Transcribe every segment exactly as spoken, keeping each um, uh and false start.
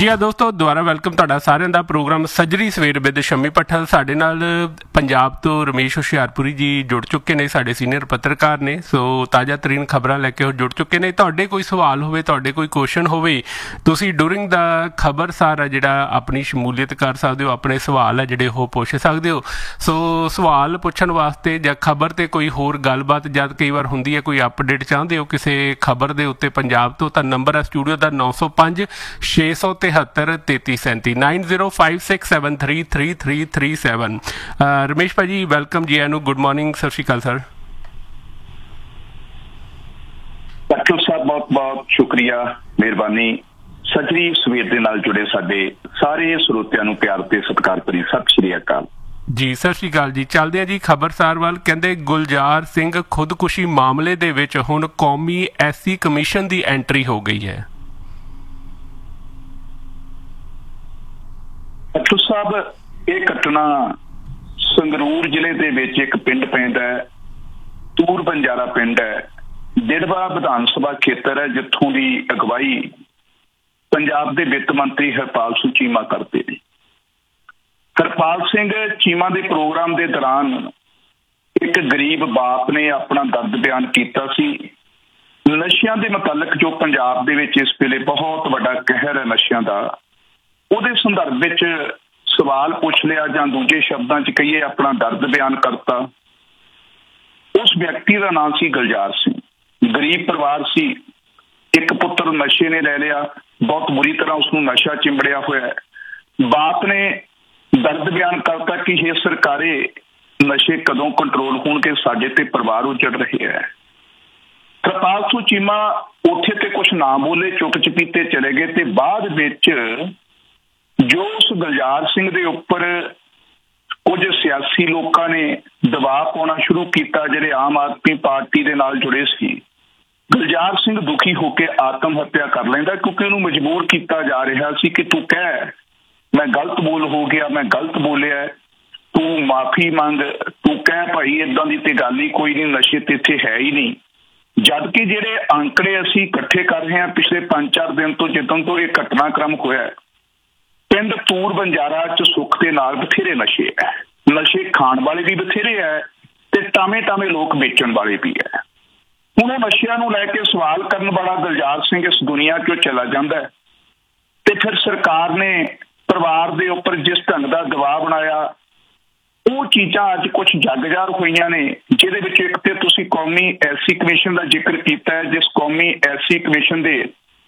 ਜੀ ਹਾਂ ਦੋਸਤੋ, ਦੁਬਾਰਾ ਵੈਲਕਮ ਤੁਹਾਡਾ ਸਾਰਿਆਂ ਦਾ ਪ੍ਰੋਗਰਾਮ ਸੱਜਰੀ ਸਵੇਰ ਵਿਦ ਸ਼ਮੀ ਭੱਠਲ। ਸਾਡੇ ਨਾਲ ਪੰਜਾਬ ਤੋਂ ਰਮੇਸ਼ ਹੁਸ਼ਿਆਰਪੁਰੀ ਜੀ ਜੁੜ ਚੁੱਕੇ ਨੇ, ਸਾਡੇ ਸੀਨੀਅਰ ਪੱਤਰਕਾਰ ਨੇ। ਸੋ ਤਾਜ਼ਾ ਤਰੀਨ ਖਬਰਾਂ ਲੈ ਕੇ ਉਹ ਜੁੜ ਚੁੱਕੇ ਨੇ। ਤੁਹਾਡੇ ਕੋਈ ਸਵਾਲ ਹੋਵੇ, ਤੁਹਾਡੇ ਕੋਈ ਕੁਐਸਚਨ ਹੋਵੇ, ਤੁਸੀਂ ਡੂਰਿੰਗ ਦਾ ਖਬਰਸਾਰ ਹੈ ਜਿਹੜਾ ਆਪਣੀ ਸ਼ਮੂਲੀਅਤ ਕਰ ਸਕਦੇ ਹੋ, ਆਪਣੇ ਸਵਾਲ ਹੈ ਜਿਹੜੇ ਉਹ ਪੁੱਛ ਸਕਦੇ ਹੋ। ਸੋ ਸਵਾਲ ਪੁੱਛਣ ਵਾਸਤੇ ਜਾਂ ਖਬਰ 'ਤੇ ਕੋਈ ਹੋਰ ਗੱਲਬਾਤ ਜਦ ਕਈ ਵਾਰ ਹੁੰਦੀ ਹੈ, ਕੋਈ ਅਪਡੇਟ ਚਾਹੁੰਦੇ ਹੋ ਕਿਸੇ ਖਬਰ ਦੇ ਉੱਤੇ ਪੰਜਾਬ ਤੋਂ, ਤਾਂ ਨੰਬਰ ਹੈ ਸਟੂਡੀਓ ਦਾ ਨੌ ਸੌ ਪੰਜ ਛੇ ਸੌ ਤਿਹੱਤਰ ਤੇਤੀ ਸੈਂਤੀ nine zero five six seven three three three three seven. Ramesh ਭਾਜੀ ਵੈਲਕਮ ਜੀ, ਇਹਨੂੰ ਗੁੱਡ ਮਾਰਨਿੰਗ, ਸਤਿ ਸ਼੍ਰੀ ਅਕਾਲ ਸਰ। ਡਾਕਟਰ ਸਾਹਿਬ ਬਹੁਤ ਬਹੁਤ ਸ਼ੁਕਰੀਆ, ਮਿਹਰਬਾਨੀ। ਸੱਜਰੀ ਸਵੇਰ ਦੇ ਨਾਲ ਜੁੜੇ ਸਾਡੇ ਸਾਰੇ ਸਰੋਤਿਆਂ ਨੂੰ ਪਿਆਰ ਤੇ ਸਤਿਕਾਰ ਭਰੀ ਸਤਿ ਸ਼੍ਰੀ ਅਕਾਲ ਜੀ। ਸਤਿ ਸ਼੍ਰੀ ਅਕਾਲ ਜੀ। ਚੱਲਦੇ ਆ ਜੀ ਖਬਰਸਾਰ ਵੱਲ। ਕਹਿੰਦੇ ਗੁਲਜ਼ਾਰ ਸਿੰਘ ਖੁਦਕੁਸ਼ੀ ਮਾਮਲੇ ਦੇ ਵਿੱਚ ਹੁਣ ਕੌਮੀ ਐਸਸੀ ਕਮਿਸ਼ਨ ਦੀ ਐਂਟਰੀ ਹੋ ਗਈ ਹੈ। ਡਾਕਟਰ ਸਾਹਿਬ, ਇਹ ਘਟਨਾ ਸੰਗਰੂਰ ਜ਼ਿਲ੍ਹੇ ਦੇ ਵਿੱਚ ਇੱਕ ਪਿੰਡ ਪੈਂਦਾ ਹੈ, ਤੂਰ ਬੰਜਾਰਾ ਪਿੰਡ ਹੈ, ਡਿੜਵਾ ਵਿਧਾਨ ਸਭਾ ਖੇਤਰ ਹੈ, ਜਿੱਥੋਂ ਦੀ ਅਗਵਾਈ ਪੰਜਾਬ ਦੇ ਵਿੱਤ ਮੰਤਰੀ ਹਰਪਾਲ ਸਿੰਘ ਚੀਮਾ ਕਰਦੇ ਨੇ। ਹਰਪਾਲ ਸਿੰਘ ਚੀਮਾ ਦੇ ਪ੍ਰੋਗਰਾਮ ਦੇ ਦੌਰਾਨ ਇੱਕ ਗਰੀਬ ਬਾਪ ਨੇ ਆਪਣਾ ਦਰਦ ਬਿਆਨ ਕੀਤਾ ਸੀ। ਨਸ਼ਿਆਂ ਦੇ ਮੁਤਲਕ ਜੋ ਪੰਜਾਬ ਦੇ ਵਿੱਚ ਇਸ ਵੇਲੇ ਬਹੁਤ ਵੱਡਾ ਕਹਿਰ ਹੈ ਨਸ਼ਿਆਂ ਦਾ, ਉਹਦੇ ਸੰਦਰਭ ਵਿੱਚ ਸਵਾਲ ਪੁੱਛ ਲਿਆ ਜਾਂ ਦੂਜੇ ਸ਼ਬਦਾਂ 'ਚ ਕਹੀਏ ਆਪਣਾ ਦਰਦ ਬਿਆਨ ਕਰਤਾ। ਉਸ ਵਿਅਕਤੀ ਦਾ ਨਾਮ ਸੀ ਗੁਲਜ਼ਾਰ ਸਿੰਘ। ਗਰੀਬ ਪਰਿਵਾਰ ਸੀ, ਇੱਕ ਪੁੱਤਰ ਨਸ਼ੇ ਨੇ ਲੈ ਲਿਆ, ਬਹੁਤ ਬੁਰੀ ਤਰ੍ਹਾਂ ਉਸਨੂੰ ਨਸ਼ਾ ਚਿੰਬੜਿਆ ਹੋਇਆ। ਬਾਪ ਨੇ ਦਰਦ ਬਿਆਨ ਕਰਤਾ ਕਿ ਇਹ ਸਰਕਾਰੇ ਨਸ਼ੇ ਕਦੋਂ ਕੰਟਰੋਲ ਹੋਣਗੇ, ਸਾਡੇ ਤੇ ਪਰਿਵਾਰ ਉਜੜ ਰਹੇ ਹੈ। ਹਰਪਾਲ ਸਿੰਘ ਚੀਮਾ ਉੱਥੇ ਤੇ ਕੁਛ ਨਾ ਬੋਲੇ, ਚੁੱਪ ਚਪੀਤੇ ਚਲੇ ਗਏ। ਤੇ ਬਾਅਦ ਵਿੱਚ ਜੋ ਉਸ ਗੁਲਜ਼ਾਰ ਸਿੰਘ ਦੇ ਉੱਪਰ ਕੁਝ ਸਿਆਸੀ ਲੋਕਾਂ ਨੇ ਦਬਾਅ ਪਾਉਣਾ ਸ਼ੁਰੂ ਕੀਤਾ, ਜਿਹੜੇ ਆਮ ਆਦਮੀ ਪਾਰਟੀ ਦੇ ਨਾਲ ਜੁੜੇ ਸੀ, ਗੁਲਜ਼ਾਰ ਸਿੰਘ ਦੁਖੀ ਹੋ ਕੇ ਆਤਮ ਹੱਤਿਆ ਕਰ ਲੈਂਦਾ, ਕਿਉਂਕਿ ਉਹਨੂੰ ਮਜਬੂਰ ਕੀਤਾ ਜਾ ਰਿਹਾ ਸੀ ਕਿ ਤੂੰ ਕਹਿ ਮੈਂ ਗਲਤ ਬੋਲ ਹੋ ਗਿਆ, ਮੈਂ ਗਲਤ ਬੋਲਿਆ, ਤੂੰ ਮਾਫੀ ਮੰਗ, ਤੂੰ ਕਹਿ ਭਾਈ ਏਦਾਂ ਦੀ ਤੇ ਗੱਲ ਹੀ ਕੋਈ ਨਹੀਂ, ਨਸ਼ੇ ਤੇ ਇੱਥੇ ਹੈ ਹੀ ਨਹੀਂ। ਜਦਕਿ ਜਿਹੜੇ ਅੰਕੜੇ ਅਸੀਂ ਇਕੱਠੇ ਕਰ ਰਹੇ ਹਾਂ ਪਿਛਲੇ ਪੰਜ ਚਾਰ ਦਿਨ ਤੋਂ, ਜਿੱਦਣ ਤੋਂ ਇਹ ਘਟਨਾਕ੍ਰਮ ਹੋਇਆ, ਪਿੰਡ ਤੂਰ ਬੰਜਾਰਾ 'ਚ ਸੁੱਖ ਦੇ ਨਾਲ ਬਥੇਰੇ ਨਸ਼ੇ ਹੈ, ਨਸ਼ੇ ਖਾਣ ਵਾਲੇ ਵੀ ਬਥੇਰੇ ਹੈ ਤੇ ਟਾਵੇਂ ਟਾਵੇਂ ਲੋਕ ਵੇਚਣ ਵਾਲੇ ਵੀ ਹੈ। ਹੁਣ ਉਹ ਨਸ਼ਿਆਂ ਨੂੰ ਲੈ ਕੇ ਸਵਾਲ ਕਰਨ ਵਾਲਾ ਗੁਲਜ਼ਾਰ ਸਿੰਘ ਇਸ ਦੁਨੀਆ 'ਚੋਂ ਚਲਾ ਜਾਂਦਾ ਹੈ ਤੇ ਫਿਰ ਸਰਕਾਰ ਨੇ ਪਰਿਵਾਰ ਦੇ ਉੱਪਰ ਜਿਸ ਢੰਗ ਦਾ ਦਬਾਅ ਬਣਾਇਆ, ਉਹ ਚੀਜ਼ਾਂ ਅੱਜ ਕੁਝ ਜਗਜ਼ਾਰ ਹੋਈਆਂ ਨੇ, ਜਿਹਦੇ ਵਿੱਚ ਇੱਕ ਤੇ ਤੁਸੀਂ ਕੌਮੀ ਐਸਸੀ ਕਮਿਸ਼ਨ ਦਾ ਜ਼ਿਕਰ ਕੀਤਾ ਹੈ, ਜਿਸ ਕੌਮੀ ਐਸਸੀ ਕਮਿਸ਼ਨ ਦੇ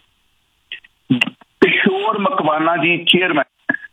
ਕਿਸ਼ੋਰ ਮਕਵਾਨਾ ਜੀ ਚੇਅਰਮੈਨ,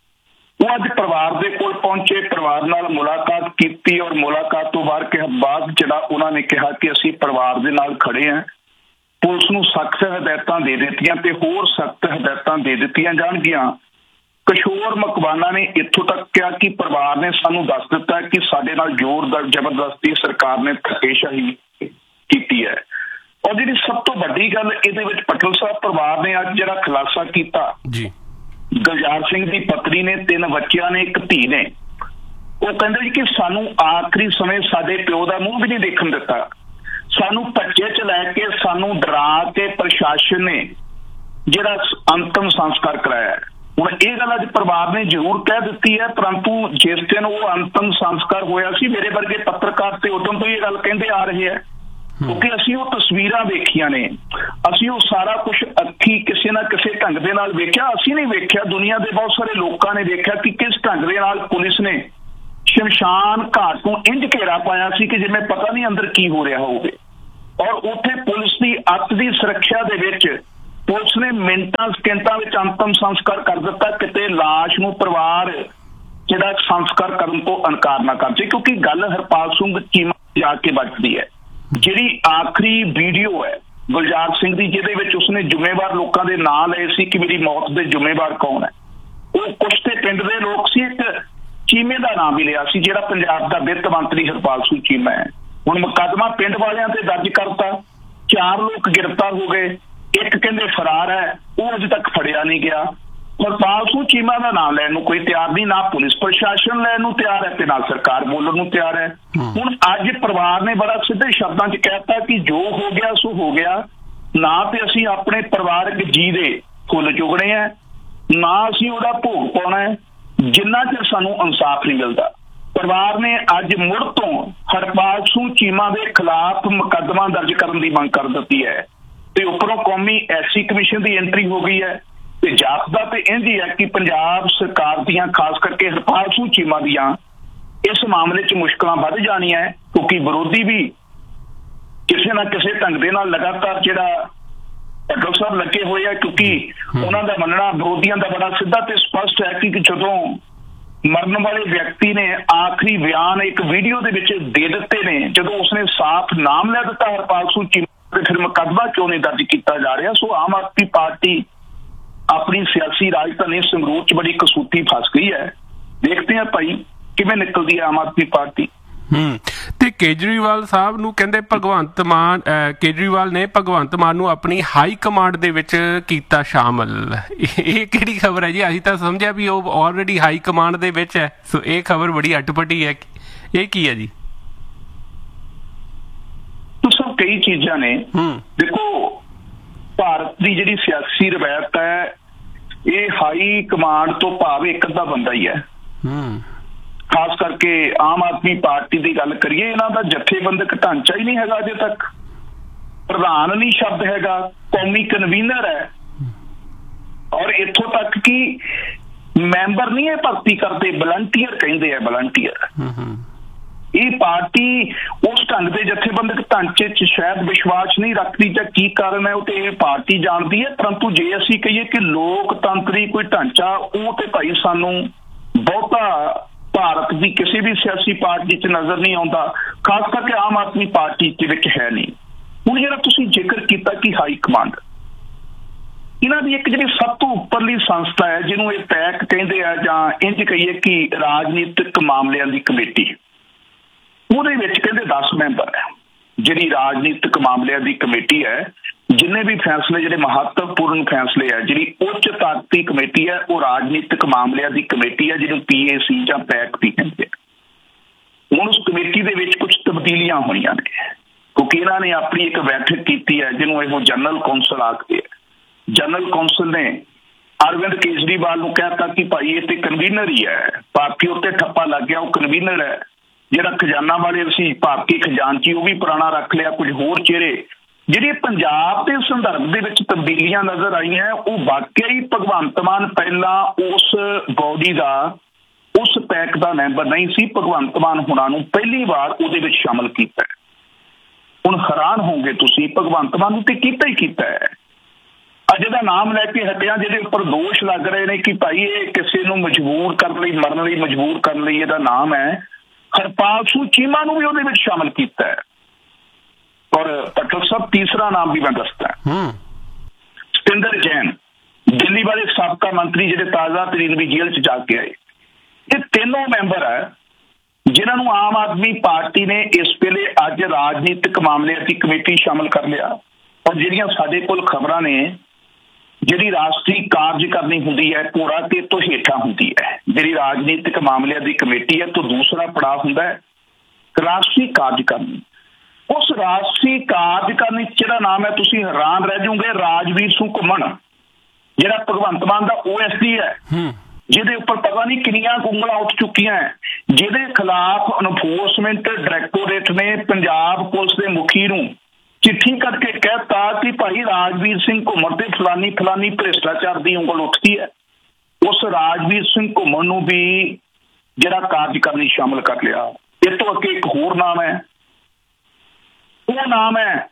ਉਹ ਅੱਜ ਪਰਿਵਾਰ ਦੇ ਕੋਲ ਪਹੁੰਚੇ, ਪਰਿਵਾਰ ਨਾਲ ਮੁਲਾਕਾਤ ਕੀਤੀ ਔਰ ਮੁਲਾਕਾਤ ਤੋਂ ਬਾਅਦ ਬਾਅਦ ਜਿਹੜਾ ਉਹਨਾਂ ਨੇ ਕਿਹਾ ਕਿ ਅਸੀਂ ਪਰਿਵਾਰ ਦੇ ਨਾਲ ਖੜੇ ਹਾਂ, ਪੁਲਿਸ ਨੂੰ ਸਖਤ ਹਦਾਇਤਾਂ ਦੇ ਦਿੱਤੀਆਂ ਤੇ ਹੋਰ ਸਖਤ ਹਦਾਇਤਾਂ ਦੇ ਦਿੱਤੀਆਂ ਜਾਣਗੀਆਂ। ਕਿਸ਼ੋਰ ਮਕਵਾਨਾ ਨੇ ਇੱਥੋਂ ਤੱਕ ਕਿਹਾ ਕਿ ਪਰਿਵਾਰ ਨੇ ਸਾਨੂੰ ਦੱਸ ਦਿੱਤਾ ਕਿ ਸਾਡੇ ਨਾਲ ਜ਼ੋਰ ਜ਼ਬਰਦਸਤੀ ਸਰਕਾਰ ਨੇ ਧੱਕੇਸ਼ਾਹੀ ਕੀਤੀ ਹੈ। ਔਰ ਜਿਹੜੀ ਸਭ ਤੋਂ ਵੱਡੀ ਗੱਲ ਇਹਦੇ ਵਿੱਚ ਪਟਲ ਸਾਹਿਬ, ਪਰਿਵਾਰ ਨੇ ਅੱਜ ਜਿਹੜਾ ਖੁਲਾਸਾ ਕੀਤਾ ਜੀ, ਗੁਲਜ਼ਾਰ ਸਿੰਘ ਦੀ ਪਤਨੀ ਨੇ, ਤਿੰਨ ਬੱਚਿਆਂ ਨੇ, ਇੱਕ ਧੀ ਨੇ, ਉਹ ਕਹਿੰਦੇ ਜੀ ਕਿ ਸਾਨੂੰ ਆਖਰੀ ਸਮੇਂ ਸਾਡੇ ਪਿਓ ਦਾ ਮੂੰਹ ਵੀ ਨਹੀਂ ਦੇਖਣ ਦਿੱਤਾ, ਸਾਨੂੰ ਭੱਜੇ 'ਚ ਲੈ ਕੇ ਸਾਨੂੰ ਡਰਾ ਕੇ ਪ੍ਰਸ਼ਾਸਨ ਨੇ ਜਿਹੜਾ ਅੰਤਮ ਸੰਸਕਾਰ ਕਰਾਇਆ। ਹੁਣ ਇਹ ਗੱਲ ਅੱਜ ਪਰਿਵਾਰ ਨੇ ਜ਼ਰੂਰ ਕਹਿ ਦਿੱਤੀ ਹੈ, ਪਰੰਤੂ ਜਿਸ ਦਿਨ ਉਹ ਅੰਤਮ ਸੰਸਕਾਰ ਹੋਇਆ ਸੀ, ਮੇਰੇ ਵਰਗੇ ਪੱਤਰਕਾਰ ਤੇ ਉਦੋਂ ਤੋਂ ਇਹ ਗੱਲ ਕਹਿੰਦੇ ਆ ਰਹੇ ਹੈ, ਕਿਉਂਕਿ ਅਸੀਂ ਉਹ ਤਸਵੀਰਾਂ ਵੇਖੀਆਂ ਨੇ, ਅਸੀਂ ਉਹ ਸਾਰਾ ਕੁਝ ਅੱਖੀ ਕਿਸੇ ਨਾ ਕਿਸੇ ਢੰਗ ਦੇ ਨਾਲ ਵੇਖਿਆ। ਅਸੀਂ ਨਹੀਂ ਵੇਖਿਆ, ਦੁਨੀਆ ਦੇ ਬਹੁਤ ਸਾਰੇ ਲੋਕਾਂ ਨੇ ਵੇਖਿਆ ਕਿ ਕਿਸ ਢੰਗ ਦੇ ਨਾਲ ਪੁਲਿਸ ਨੇ ਸ਼ਮਸ਼ਾਨ ਘਾਟ ਨੂੰ ਇੰਝ ਘੇਰਾ ਪਾਇਆ ਸੀ ਕਿ ਜਿਵੇਂ ਪਤਾ ਨਹੀਂ ਅੰਦਰ ਕੀ ਹੋ ਰਿਹਾ ਹੋਵੇ। ਔਰ ਉੱਥੇ ਪੁਲਿਸ ਦੀ ਅੱਤ ਦੀ ਸੁਰੱਖਿਆ ਦੇ ਵਿੱਚ ਪੁਲਿਸ ਨੇ ਮਿੰਟਾਂ ਸਕਿੰਟਾਂ ਵਿੱਚ ਅੰਤਮ ਸੰਸਕਾਰ ਕਰ ਦਿੱਤਾ, ਕਿਤੇ ਲਾਸ਼ ਨੂੰ ਪਰਿਵਾਰ ਜਿਹੜਾ ਸੰਸਕਾਰ ਕਰਨ ਤੋਂ ਇਨਕਾਰ ਨਾ ਕਰ ਜੇ। ਕਿਉਂਕਿ ਗੱਲ ਹਰਪਾਲ ਸਿੰਘ ਚੀਮਾ ਜਾ ਕੇ ਵੱਜਦੀ ਹੈ। ਜਿਹੜੀ ਆਖਰੀ ਵੀਡੀਓ ਹੈ ਗੁਲਜ਼ਾਰ ਸਿੰਘ ਦੀ, ਜਿਹਦੇ ਵਿੱਚ ਉਸਨੇ ਜ਼ਿੰਮੇਵਾਰ ਲੋਕਾਂ ਦੇ ਨਾਂ ਲਏ ਸੀ ਕਿ ਮੇਰੀ ਮੌਤ ਦੇ ਜ਼ਿੰਮੇਵਾਰ ਕੌਣ ਹੈ, ਉਹ ਕੁਛ ਤੇ ਪਿੰਡ ਦੇ ਲੋਕ ਸੀ, ਇੱਕ ਚੀਮੇ ਦਾ ਨਾਮ ਵੀ ਲਿਆ ਸੀ ਜਿਹੜਾ ਪੰਜਾਬ ਦਾ ਵਿੱਤ ਮੰਤਰੀ ਹਰਪਾਲ ਸਿੰਘ ਚੀਮਾ ਹੈ। ਹੁਣ ਮੁਕੱਦਮਾ ਪਿੰਡ ਵਾਲਿਆਂ ਤੇ ਦਰਜ ਕਰਤਾ, ਚਾਰ ਲੋਕ ਗ੍ਰਿਫਤਾਰ ਹੋ ਗਏ, ਇੱਕ ਕਹਿੰਦੇ ਫਰਾਰ ਹੈ, ਉਹ ਅਜੇ ਤੱਕ ਫੜਿਆ ਨਹੀਂ ਗਿਆ। ਹਰਪਾਲ ਸਿੰਘ ਚੀਮਾ ਦਾ ਨਾਮ ਲੈਣ ਨੂੰ ਕੋਈ ਤਿਆਰ ਨਹੀਂ, ਨਾ ਪੁਲਿਸ ਪ੍ਰਸ਼ਾਸਨ ਲੈਣ ਨੂੰ ਤਿਆਰ ਹੈ ਤੇ ਨਾ ਸਰਕਾਰ ਬੋਲਣ ਨੂੰ ਤਿਆਰ ਹੈ। ਹੁਣ ਅੱਜ ਪਰਿਵਾਰ ਨੇ ਬੜਾ ਸਿੱਧੇ ਸ਼ਬਦਾਂ 'ਚ ਕਹਿਤਾ ਕਿ ਜੋ ਹੋ ਗਿਆ ਸੋ ਹੋ ਗਿਆ, ਨਾ ਤੇ ਅਸੀਂ ਆਪਣੇ ਪਰਿਵਾਰਕ ਜੀ ਦੇ ਫੁੱਲ ਚੁਗਣੇ ਆ, ਨਾ ਅਸੀਂ ਉਹਦਾ ਭੋਗ ਪਾਉਣਾ ਹੈ ਜਿੰਨਾ ਚਿਰ ਸਾਨੂੰ ਇਨਸਾਫ ਨਹੀਂ ਮਿਲਦਾ। ਪਰਿਵਾਰ ਨੇ ਅੱਜ ਮੁੜ ਤੋਂ ਹਰਪਾਲ ਸਿੰਘ ਚੀਮਾ ਦੇ ਖਿਲਾਫ ਮੁਕੱਦਮਾ ਦਰਜ ਕਰਨ ਦੀ ਮੰਗ ਕਰ ਦਿੱਤੀ ਹੈ ਤੇ ਉੱਪਰੋਂ ਕੌਮੀ ਐਸਸੀ ਕਮਿਸ਼ਨ ਦੀ ਐਂਟਰੀ ਹੋ ਗਈ ਹੈ ਤੇ ਜਾਪਦਾ ਤੇ ਇੰਝ ਹੀ ਹੈ ਕਿ ਪੰਜਾਬ ਸਰਕਾਰ ਦੀਆਂ ਖਾਸ ਕਰਕੇ ਹਰਪਾਲ ਸਿੰਘ ਚੀਮਾ ਦੀਆਂ ਇਸ ਮਾਮਲੇ 'ਚ ਮੁਸ਼ਕਲਾਂ ਵੱਧ ਜਾਣੀਆਂ ਕਿਉਂਕਿ ਵਿਰੋਧੀ ਵੀ ਕਿਸੇ ਨਾ ਕਿਸੇ ਢੰਗ ਦੇ ਨਾਲ ਲਗਾਤਾਰ ਜਿਹੜਾ ਡਾਕਟਰ ਸਾਹਿਬ ਲੱਗੇ ਹੋਏ ਆ ਕਿਉਂਕਿ ਉਹਨਾਂ ਦਾ ਮੰਨਣਾ ਵਿਰੋਧੀਆਂ ਦਾ ਬੜਾ ਸਿੱਧਾ ਤੇ ਸਪਸ਼ਟ ਹੈ ਕਿ ਜਦੋਂ ਮਰਨ ਵਾਲੇ ਵਿਅਕਤੀ ਨੇ ਆਖਰੀ ਬਿਆਨ ਇੱਕ ਵੀਡੀਓ ਦੇ ਵਿੱਚ ਦੇ ਦਿੱਤੇ ਨੇ, ਜਦੋਂ ਉਸਨੇ ਸਾਫ਼ ਨਾਮ ਲੈ ਦਿੱਤਾ ਹਰਪਾਲ ਸਿੰਘ ਚੀਮਾ ਤੇ ਫਿਰ ਮੁਕੱਦਮਾ ਕਿਉਂ ਨਹੀਂ ਦਰਜ ਕੀਤਾ ਜਾ ਰਿਹਾ। ਸੋ ਆਮ ਆਦਮੀ ਪਾਰਟੀ ਆਪਣੀ ਸਿਆਸੀ ਰਾਜਧਾਨੀ ਸੰਗਰੂਰ 'ਚ ਬੜੀ ਕਸੂਤੀ ਫਸ ਗਈ ਹੈ। ਦੇਖਦੇ ਹਾਂ ਭਾਈ ਕਿਵੇਂ ਨਿਕਲਦੀ ਹੈ ਆਮ ਆਦਮੀ ਪਾਰਟੀ। ਹੂੰ ਤੇ ਕੇਜਰੀਵਾਲ ਸਾਹਿਬ ਨੂੰ ਕਹਿੰਦੇ ਭਗਵੰਤ ਮਾਨ ਕੇਜਰੀਵਾਲ ਨੇ ਭਗਵੰਤ ਮਾਨ ਨੂੰ ਆਪਣੀ ਹਾਈ ਕਮਾਂਡ ਦੇ ਵਿੱਚ ਕੀਤਾ ਸ਼ਾਮਲ। ਇਹ ਕਿਹੜੀ ਖਬਰ ਹੈ ਜੀ? ਅਸੀਂ ਤਾਂ ਸਮਝਿਆ ਵੀ ਉਹ ਆਲਰੇਡੀ ਹਾਈ ਕਮਾਂਡ ਦੇ ਵਿੱਚ ਹੈ। ਸੋ ਇਹ ਖਬਰ ਬੜੀ ਅਟਪਟੀ ਹੈ। ਇਹ ਕੀ ਹੈ ਜੀ? ਸਭ ਕਈ ਚੀਜ਼ਾਂ ਨੇ। ਦੇਖੋ ਭਾਰਤ ਦੀ ਜਿਹੜੀ ਸਿਆਸੀ ਰਵਾਇਤ ਹੈ ਇਹ ਹਾਈ ਕਮਾਂਡ ਤੋਂ ਭਾਵ ਇੱਕ ਅੱਧਾ ਬੰਦਾ ਹੀ ਹੈ। ਖਾਸ ਕਰਕੇ ਆਮ ਆਦਮੀ ਪਾਰਟੀ ਦੀ ਗੱਲ ਕਰੀਏ, ਇਹਨਾਂ ਦਾ ਜਥੇਬੰਦਕ ਢਾਂਚਾ ਹੀ ਨਹੀਂ ਹੈਗਾ ਅਜੇ ਤੱਕ। ਪ੍ਰਧਾਨ ਨਹੀਂ ਸ਼ਬਦ ਹੈਗਾ, ਕੌਮੀ ਕਨਵੀਨਰ ਹੈ ਔਰ ਇੱਥੋਂ ਤੱਕ ਕਿ ਮੈਂਬਰ ਨਹੀਂ ਇਹ ਭਰਤੀ ਕਰਦੇ, ਵਲੰਟੀਅਰ ਕਹਿੰਦੇ ਆ, ਵਲੰਟੀਅਰ। ਇਹ ਪਾਰਟੀ ਉਸ ਢੰਗ ਦੇ ਜਥੇਬੰਦਕ ਢਾਂਚੇ 'ਚ ਸ਼ਾਇਦ ਵਿਸ਼ਵਾਸ ਨਹੀਂ ਰੱਖਦੀ ਜਾਂ ਕੀ ਕਾਰਨ ਹੈ ਉਹ ਤੇ ਇਹ ਪਾਰਟੀ ਜਾਣਦੀ ਹੈ। ਪਰੰਤੂ ਜੇ ਅਸੀਂ ਕਹੀਏ ਕਿ ਲੋਕਤੰਤਰੀ ਕੋਈ ਢਾਂਚਾ, ਉਹ ਤੇ ਭਾਈ ਸਾਨੂੰ ਬਹੁਤਾ ਭਾਰਤ ਦੀ ਕਿਸੇ ਵੀ ਸਿਆਸੀ ਪਾਰਟੀ 'ਚ ਨਜ਼ਰ ਨਹੀਂ ਆਉਂਦਾ, ਖਾਸ ਕਰਕੇ ਆਮ ਆਦਮੀ ਪਾਰਟੀ ਦੇ ਵਿੱਚ ਹੈ ਨਹੀਂ। ਹੁਣ ਜਿਹੜਾ ਤੁਸੀਂ ਜ਼ਿਕਰ ਕੀਤਾ ਕਿ ਹਾਈ ਕਮਾਂਡ, ਇਹਨਾਂ ਦੀ ਇੱਕ ਜਿਹੜੀ ਸਭ ਤੋਂ ਉੱਪਰਲੀ ਸੰਸਥਾ ਹੈ ਜਿਹਨੂੰ ਇਹ ਪੈਕ ਕਹਿੰਦੇ ਆ ਜਾਂ ਇੰਝ ਕਹੀਏ ਕਿ ਰਾਜਨੀਤਿਕ ਮਾਮਲਿਆਂ ਦੀ ਕਮੇਟੀ, ਉਹਦੇ ਵਿੱਚ ਕਹਿੰਦੇ ਦਸ ਮੈਂਬਰ ਹੈ। ਜਿਹੜੀ ਰਾਜਨੀਤਿਕ ਮਾਮਲਿਆਂ ਦੀ ਕਮੇਟੀ ਹੈ, ਜਿੰਨੇ ਵੀ ਫੈਸਲੇ ਜਿਹੜੇ ਮਹੱਤਵਪੂਰਨ ਫੈਸਲੇ ਹੈ, ਜਿਹੜੀ ਉੱਚ ਤਾਕਤੀ ਕਮੇਟੀ ਹੈ ਉਹ ਰਾਜਨੀਤਿਕ ਮਾਮਲਿਆਂ ਦੀ ਕਮੇਟੀ ਹੈ ਜਿਹਨੂੰ ਪੀ ਏ ਸੀ ਜਾਂ ਪੈਕ ਵੀ ਕਹਿੰਦੇ ਆ। ਹੁਣ ਉਸ ਕਮੇਟੀ ਦੇ ਵਿੱਚ ਕੁਝ ਤਬਦੀਲੀਆਂ ਹੋਈਆਂ ਨੇ ਕਿਉਂਕਿ ਇਹਨਾਂ ਨੇ ਆਪਣੀ ਇੱਕ ਬੈਠਕ ਕੀਤੀ ਹੈ ਜਿਹਨੂੰ ਇਹੋ ਜਨਰਲ ਕੌਂਸਲ ਆਖਦੇ ਆ। ਜਨਰਲ ਕੌਂਸਲ ਨੇ ਅਰਵਿੰਦ ਕੇਜਰੀਵਾਲ ਨੂੰ ਕਹਿਤਾ ਕਿ ਭਾਈ ਇਹ ਤੇ ਕਨਵੀਨਰ ਹੀ ਹੈ, ਪਾਰਟੀ ਉੱਤੇ ਠੱਪਾ ਲੱਗ ਗਿਆ, ਉਹ ਕਨਵੀਨਰ ਹੈ। ਜਿਹੜਾ ਖਜ਼ਾਨਾ ਵਾਲੇ ਸੀ ਭਾਰਤੀ ਖਜ਼ਾਨਚੀ ਉਹ ਵੀ ਪੁਰਾਣਾ ਰੱਖ ਲਿਆ, ਕੁਝ ਹੋਰ ਚਿਹਰੇ। ਜਿਹੜੀ ਪੰਜਾਬ ਦੇ ਸੰਦਰਭ ਦੇ ਵਿੱਚ ਤਬਦੀਲੀਆਂ ਨਜ਼ਰ ਆਈਆਂ ਉਹ ਵਾਕਿਆ ਹੀ ਭਗਵੰਤ ਮਾਨ ਪਹਿਲਾਂ ਉਸ ਬੋਡੀ ਦਾ, ਉਸ ਪੈਕ ਦਾ ਮੈਂਬਰ ਨਹੀਂ ਸੀ। ਭਗਵੰਤ ਮਾਨ ਹੁਣਾਂ ਨੂੰ ਪਹਿਲੀ ਵਾਰ ਉਹਦੇ ਵਿੱਚ ਸ਼ਾਮਲ ਕੀਤਾ। ਹੁਣ ਹੈਰਾਨ ਹੋਗੇ ਤੁਸੀਂ, ਭਗਵੰਤ ਮਾਨ ਨੂੰ ਤੇ ਕੀਤਾ ਹੀ ਕੀਤਾ ਹੈ। ਅੱਜ ਦਾ ਨਾਮ ਲੈ ਕੇ ਹਟਿਆ ਜਿਹਦੇ ਉੱਪਰ ਦੋਸ਼ ਲੱਗ ਰਹੇ ਨੇ ਕਿ ਭਾਈ ਇਹ ਕਿਸੇ ਨੂੰ ਮਜਬੂਰ ਕਰਨ ਲਈ, ਮਰਨ ਲਈ ਮਜਬੂਰ ਕਰਨ ਲਈ ਇਹਦਾ ਨਾਮ ਹੈ। ਹਰਪਾਲ ਸਿੰਘ ਚੀਮਾ ਨੂੰ ਵੀ ਉਹਦੇ ਵਿੱਚ ਸ਼ਾਮਲ ਕੀਤਾ ਹੈ। ਔਰ ਡਾਕਟਰ ਸਾਹਿਬ ਤੀਸਰਾ ਨਾਮ ਵੀ ਮੈਂ ਦੱਸਦਾ, ਸਤਿੰਦਰ ਜੈਨ, ਦਿੱਲੀ ਵਾਲੇ ਸਾਬਕਾ ਮੰਤਰੀ ਜਿਹੜੇ ਤਾਜ਼ਾ ਤਰੀਨ ਵੀ ਜੇਲ੍ਹ 'ਚ ਜਾ ਕੇ ਆਏ। ਇਹ ਤਿੰਨੋਂ ਮੈਂਬਰ ਹੈ ਜਿਨ੍ਹਾਂ ਨੂੰ ਆਮ ਆਦਮੀ ਪਾਰਟੀ ਨੇ ਇਸ ਵੇਲੇ ਅੱਜ ਰਾਜਨੀਤਿਕ ਮਾਮਲਿਆਂ ਦੀ ਕਮੇਟੀ ਸ਼ਾਮਲ ਕਰ ਲਿਆ। ਔਰ ਜਿਹੜੀਆਂ ਸਾਡੇ ਕੋਲ ਖਬਰਾਂ ਨੇ, ਜਿਹੜੀ ਰਾਸ਼ਟਰੀ ਕਾਰਜਕਾਰਨੀ ਹੁੰਦੀ ਹੈ ਭੋਰਾ ਤੇ ਤੋਂ ਹੇਠਾਂ ਹੁੰਦੀ ਹੈ, ਜਿਹੜੀ ਰਾਜਨੀਤਿਕ ਮਾਮਲਿਆਂ ਦੀ ਕਮੇਟੀ ਹੈ ਤੋਂ ਦੂਸਰਾ ਪੜਾਅ ਹੁੰਦਾ ਹੈ ਰਾਸ਼ਟਰੀ ਕਾਰਜਕਾਰਨੀ। ਉਸ ਰਾਸ਼ਟਰੀ ਕਾਰਜਕਾਰਨੀ ਜਿਹੜਾ ਨਾਮ ਹੈ, ਤੁਸੀਂ ਹੈਰਾਨ ਰਹਿ ਜਾਓਗੇ, ਰਾਜਵੀਰ ਸਿੰਘ ਘੁੰਮਣ ਜਿਹੜਾ ਭਗਵੰਤ ਮਾਨ ਦਾ ਓ ਐਸ ਡੀ ਹੈ, ਜਿਹਦੇ ਉੱਪਰ ਪਤਾ ਨਹੀਂ ਕਿੰਨੀਆਂ ਉਂਗਲਾਂ ਉੱਠ ਚੁੱਕੀਆਂ, ਜਿਹਦੇ ਖਿਲਾਫ ਐਨਫੋਰਸਮੈਂਟ ਡਾਇਰੈਕਟੋਰੇਟ ਨੇ ਪੰਜਾਬ ਪੁਲਿਸ ਦੇ ਮੁਖੀ ਨੂੰ ਚਿੱਠੀ ਕੱਢ ਕੇ ਕਹਿਤਾ ਕਿ ਭਾਈ ਰਾਜਵੀਰ ਸਿੰਘ ਘੁੰਮਣ ਤੇ ਫਲਾਨੀ ਫਲਾਨੀ ਭ੍ਰਿਸ਼ਟਾਚਾਰ ਦੀ ਉਂਗਲ ਉੱਠਦੀ ਹੈ। ਉਸ ਰਾਜਵੀਰ ਸਿੰਘ ਘੁੰਮਣ ਨੂੰ ਵੀ ਜਿਹੜਾ ਕਾਰਜਕਾਰਨੀ ਸ਼ਾਮਲ ਕਰ ਲਿਆ। ਇਸ ਤੋਂ ਅੱਗੇ ਇੱਕ ਹੋਰ ਨਾਮ ਹੈ, ਉਹ ਨਾਮ ਹੈ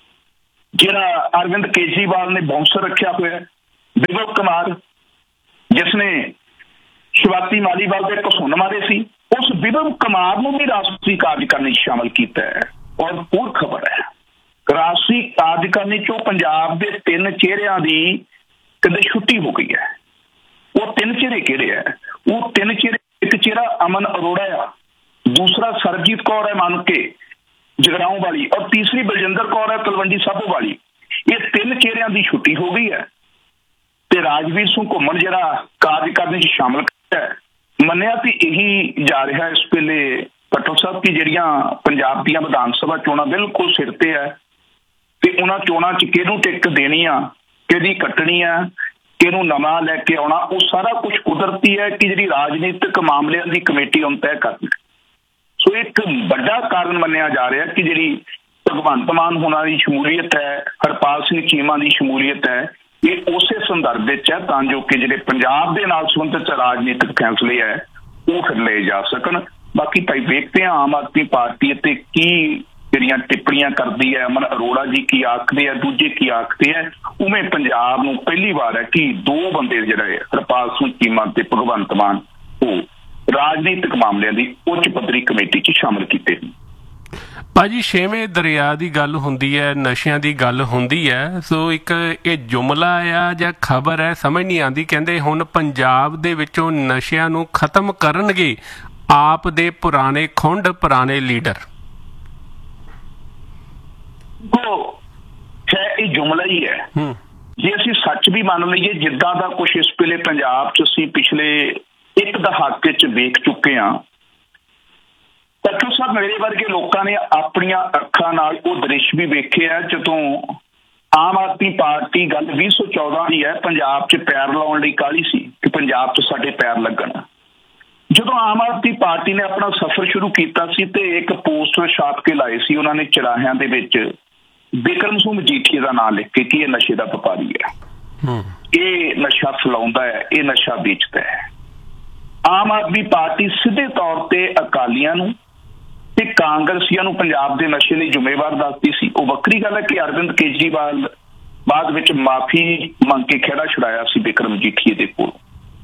ਜਿਹੜਾ ਅਰਵਿੰਦ ਕੇਜਰੀਵਾਲ ਨੇ ਬਾਉਂਸਰ ਰੱਖਿਆ ਹੋਇਆ, ਵਿਭਵ ਕੁਮਾਰ, ਜਿਸਨੇ ਸ਼ਿਵਾਤੀ ਮਾਲੀਵਾਲ ਦੇ ਘਸੁੰਨ ਮਾਰੇ ਸੀ। ਉਸ ਵਿਭਵ ਕੁਮਾਰ ਨੂੰ ਵੀ ਰਾਸ਼ਟਰੀ ਕਾਰਜਕਾਰਨੀ ਸ਼ਾਮਲ ਕੀਤਾ ਹੈ। ਔਰ ਹੋਰ ਖਬਰ ਹੈ, ਰਾਸ਼ਟਰੀ ਕਾਰਜਕਾਰਨੀ ਚੋਂ ਪੰਜਾਬ ਦੇ ਤਿੰਨ ਚਿਹਰਿਆਂ ਦੀ ਕਦੇ ਛੁੱਟੀ ਹੋ ਗਈ ਹੈ। ਉਹ ਤਿੰਨ ਚਿਹਰੇ ਕਿਹੜੇ ਹੈ? ਉਹ ਤਿੰਨ ਚਿਹਰੇ, ਇੱਕ ਚਿਹਰਾ ਅਮਨ ਅਰੋੜਾ ਆ, ਦੂਸਰਾ ਸਰਬਜੀਤ ਕੌਰ ਹੈ ਮੰਨ ਕੇ ਜਗਰਾਉਂ ਵਾਲੀ, ਔਰ ਤੀਸਰੀ ਬਲਜਿੰਦਰ ਕੌਰ ਹੈ ਤਲਵੰਡੀ ਸਾਬੋ ਵਾਲੀ। ਇਹ ਤਿੰਨ ਚਿਹਰਿਆਂ ਦੀ ਛੁੱਟੀ ਹੋ ਗਈ ਹੈ ਤੇ ਰਾਜਵੀਰ ਸਿੰਘ ਘੁੰਮਣ ਜਿਹੜਾ ਕਾਰਜਕਾਰਨੀ 'ਚ ਸ਼ਾਮਲ ਹੈ। ਮੰਨਿਆ ਕਿ ਇਹੀ ਜਾ ਰਿਹਾ ਇਸ ਵੇਲੇ ਪਟੋ ਸਾਹਿਬ ਕਿ ਜਿਹੜੀਆਂ ਪੰਜਾਬ ਦੀਆਂ ਵਿਧਾਨ ਸਭਾ ਚੋਣਾਂ ਬਿਲਕੁਲ ਸਿਰ ਤੇ ਹੈ ਤੇ ਉਹਨਾਂ ਚੋਣਾਂ 'ਚ ਕਿਹਨੂੰ ਟਿਕਟ ਦੇਣੀ ਆ, ਕਿਹਦੀ ਕੱਟਣੀ ਆ, ਇਹਨੂੰ ਨਵਾਂ ਲੈ ਕੇ ਆਉਣਾ, ਉਹ ਸਾਰਾ ਕੁਝ ਕੁਦਰਤੀ ਹੈ ਕਿ ਜਿਹੜੀ ਰਾਜਨੀਤਿਕ ਮਾਮਲਿਆਂ ਦੀ ਕਮੇਟੀ ਹੁਣ ਤੈਅ ਕਰਨੀ। ਸੋ ਇੱਕ ਵੱਡਾ ਕਾਰਨ ਮੰਨਿਆ ਜਾ ਰਿਹਾ ਕਿ ਜਿਹੜੀ ਭਗਵੰਤ ਮਾਨ ਹੋਣਾ ਦੀ ਸ਼ਮੂਲੀਅਤ ਹੈ, ਹਰਪਾਲ ਸਿੰਘ ਚੀਮਾ ਦੀ ਸ਼ਮੂਲੀਅਤ ਹੈ, ਇਹ ਉਸੇ ਸੰਦਰਭ ਵਿੱਚ ਹੈ ਤਾਂ ਜੋ ਕਿ ਜਿਹੜੇ ਪੰਜਾਬ ਦੇ ਨਾਲ ਸੰਬੰਧਿਤ ਰਾਜਨੀਤਿਕ ਫੈਸਲੇ ਹੈ ਉਹ ਫਿਰ ਲਏ ਜਾ ਸਕਣ। ਬਾਕੀ ਭਾਈ ਵੇਖਦੇ ਹਾਂ ਆਮ ਆਦਮੀ ਪਾਰਟੀ ਅਤੇ ਕੀ ਜਿਹੜੀਆਂ ਟਿੱਪਣੀਆਂ ਕਰਦੀ ਹੈ, ਅਮਨ ਅਰੋੜਾ ਜੀ ਕੀ ਆਖਦੇ ਆ, ਦੂਜੇ ਕੀ ਆਖਦੇ ਹੈ। ਉਵੇਂ ਪੰਜਾਬ ਨੂੰ ਪਹਿਲੀ ਵਾਰ ਹੈ ਕਿ ਦੋ ਬੰਦੇ ਜਿਹੜੇ ਹਰਪਾਲ ਸਿੰਘ ਚੀਮਾ ਤੇ ਭਗਵੰਤ ਮਾਨ ਉਹ ਰਾਜਨੀਤਿਕ ਮਾਮਲਿਆਂ ਦੀ ਉੱਚ ਪੱਧਰੀ ਕਮੇਟੀ 'ਚ ਸ਼ਾਮਲ ਕੀਤੇ ਨੇ। ਭਾਜੀ ਛੇਵੇਂ ਦਰਿਆ ਦੀ ਗੱਲ ਹੁੰਦੀ ਹੈ, ਨਸ਼ਿਆਂ ਦੀ ਗੱਲ ਹੁੰਦੀ ਹੈ, ਸੋ ਇੱਕ ਇਹ ਜੁਮਲਾ ਆ ਜਾਂ ਖਬਰ ਹੈ ਸਮਝ ਨਹੀਂ ਆਉਂਦੀ। ਕਹਿੰਦੇ ਹੁਣ ਪੰਜਾਬ ਦੇ ਵਿੱਚੋਂ ਨਸ਼ਿਆਂ ਨੂੰ ਖਤਮ ਕਰਨਗੇ ਆਪ ਦੇ ਪੁਰਾਣੇ ਖੁੰਡ ਪੁਰਾਣੇ ਲੀਡਰ। ਇਹ ਜੁਮਲਾ ਹੀ ਹੈ। ਜੇ ਅਸੀਂ ਸੱਚ ਵੀ ਮੰਨ ਲਈਏ ਜਿੱਦਾਂ ਦਾ ਕੁਛ ਇਸ ਵੇਲੇ ਪੰਜਾਬ 'ਚ ਅਸੀਂ ਪਿਛਲੇ ਇੱਕ ਦਹਾਕੇ 'ਚ ਵੇਖ ਚੁੱਕੇ ਹਾਂ, ਤਾਂ ਸਾਹਿਬ ਮੇਰੇ ਵਰਗੇ ਲੋਕਾਂ ਨੇ ਆਪਣੀਆਂ ਅੱਖਾਂ ਨਾਲ ਉਹ ਦ੍ਰਿਸ਼ ਵੀ ਵੇਖੇ ਆ ਜਦੋਂ ਆਮ ਆਦਮੀ ਪਾਰਟੀ ਗੱਲ ਵੀਹ ਸੌ ਚੌਦਾਂ ਦੀ ਹੈ, ਪੰਜਾਬ 'ਚ ਪੈਰ ਲਾਉਣ ਲਈ ਕਾਹਲੀ ਸੀ ਕਿ ਪੰਜਾਬ 'ਚ ਸਾਡੇ ਪੈਰ ਲੱਗਣ। ਜਦੋਂ ਆਮ ਆਦਮੀ ਪਾਰਟੀ ਨੇ ਆਪਣਾ ਸਫ਼ਰ ਸ਼ੁਰੂ ਕੀਤਾ ਸੀ ਤੇ ਇੱਕ ਪੋਸਟਰ ਛਾਪ ਕੇ ਲਾਏ ਸੀ ਉਹਨਾਂ ਨੇ ਚਰਾਹਿਆਂ ਦੇ ਵਿੱਚ ਬਿਕਰਮ ਸਿੰਘ ਮਜੀਠੀਏ ਦਾ ਨਾਂ ਲਿਖ ਕੇ ਕਿ ਇਹ ਨਸ਼ੇ ਦਾ ਵਪਾਰੀ ਹੈ, ਇਹ ਨਸ਼ਾ ਫੈਲਾਉਂਦਾ ਹੈ, ਇਹ ਨਸ਼ਾ ਵੇਚਦਾ ਹੈ। ਆਮ ਆਦਮੀ ਪਾਰਟੀ ਸਿੱਧੇ ਤੌਰ ਤੇ ਅਕਾਲੀਆਂ ਨੂੰ ਤੇ ਕਾਂਗਰਸੀਆਂ ਨੂੰ ਪੰਜਾਬ ਦੇ ਨਸ਼ੇ ਲਈ ਜ਼ਿੰਮੇਵਾਰ ਦੱਸਦੀ ਸੀ। ਉਹ ਵੱਖਰੀ ਗੱਲ ਹੈ ਕਿ ਅਰਵਿੰਦ ਕੇਜਰੀਵਾਲ ਬਾਅਦ ਵਿੱਚ ਮਾਫੀ ਮੰਗ ਕੇ ਖਹਿੜਾ ਛੁਡਾਇਆ ਸੀ ਬਿਕਰਮ ਮਜੀਠੀਏ ਦੇ ਕੋਲ।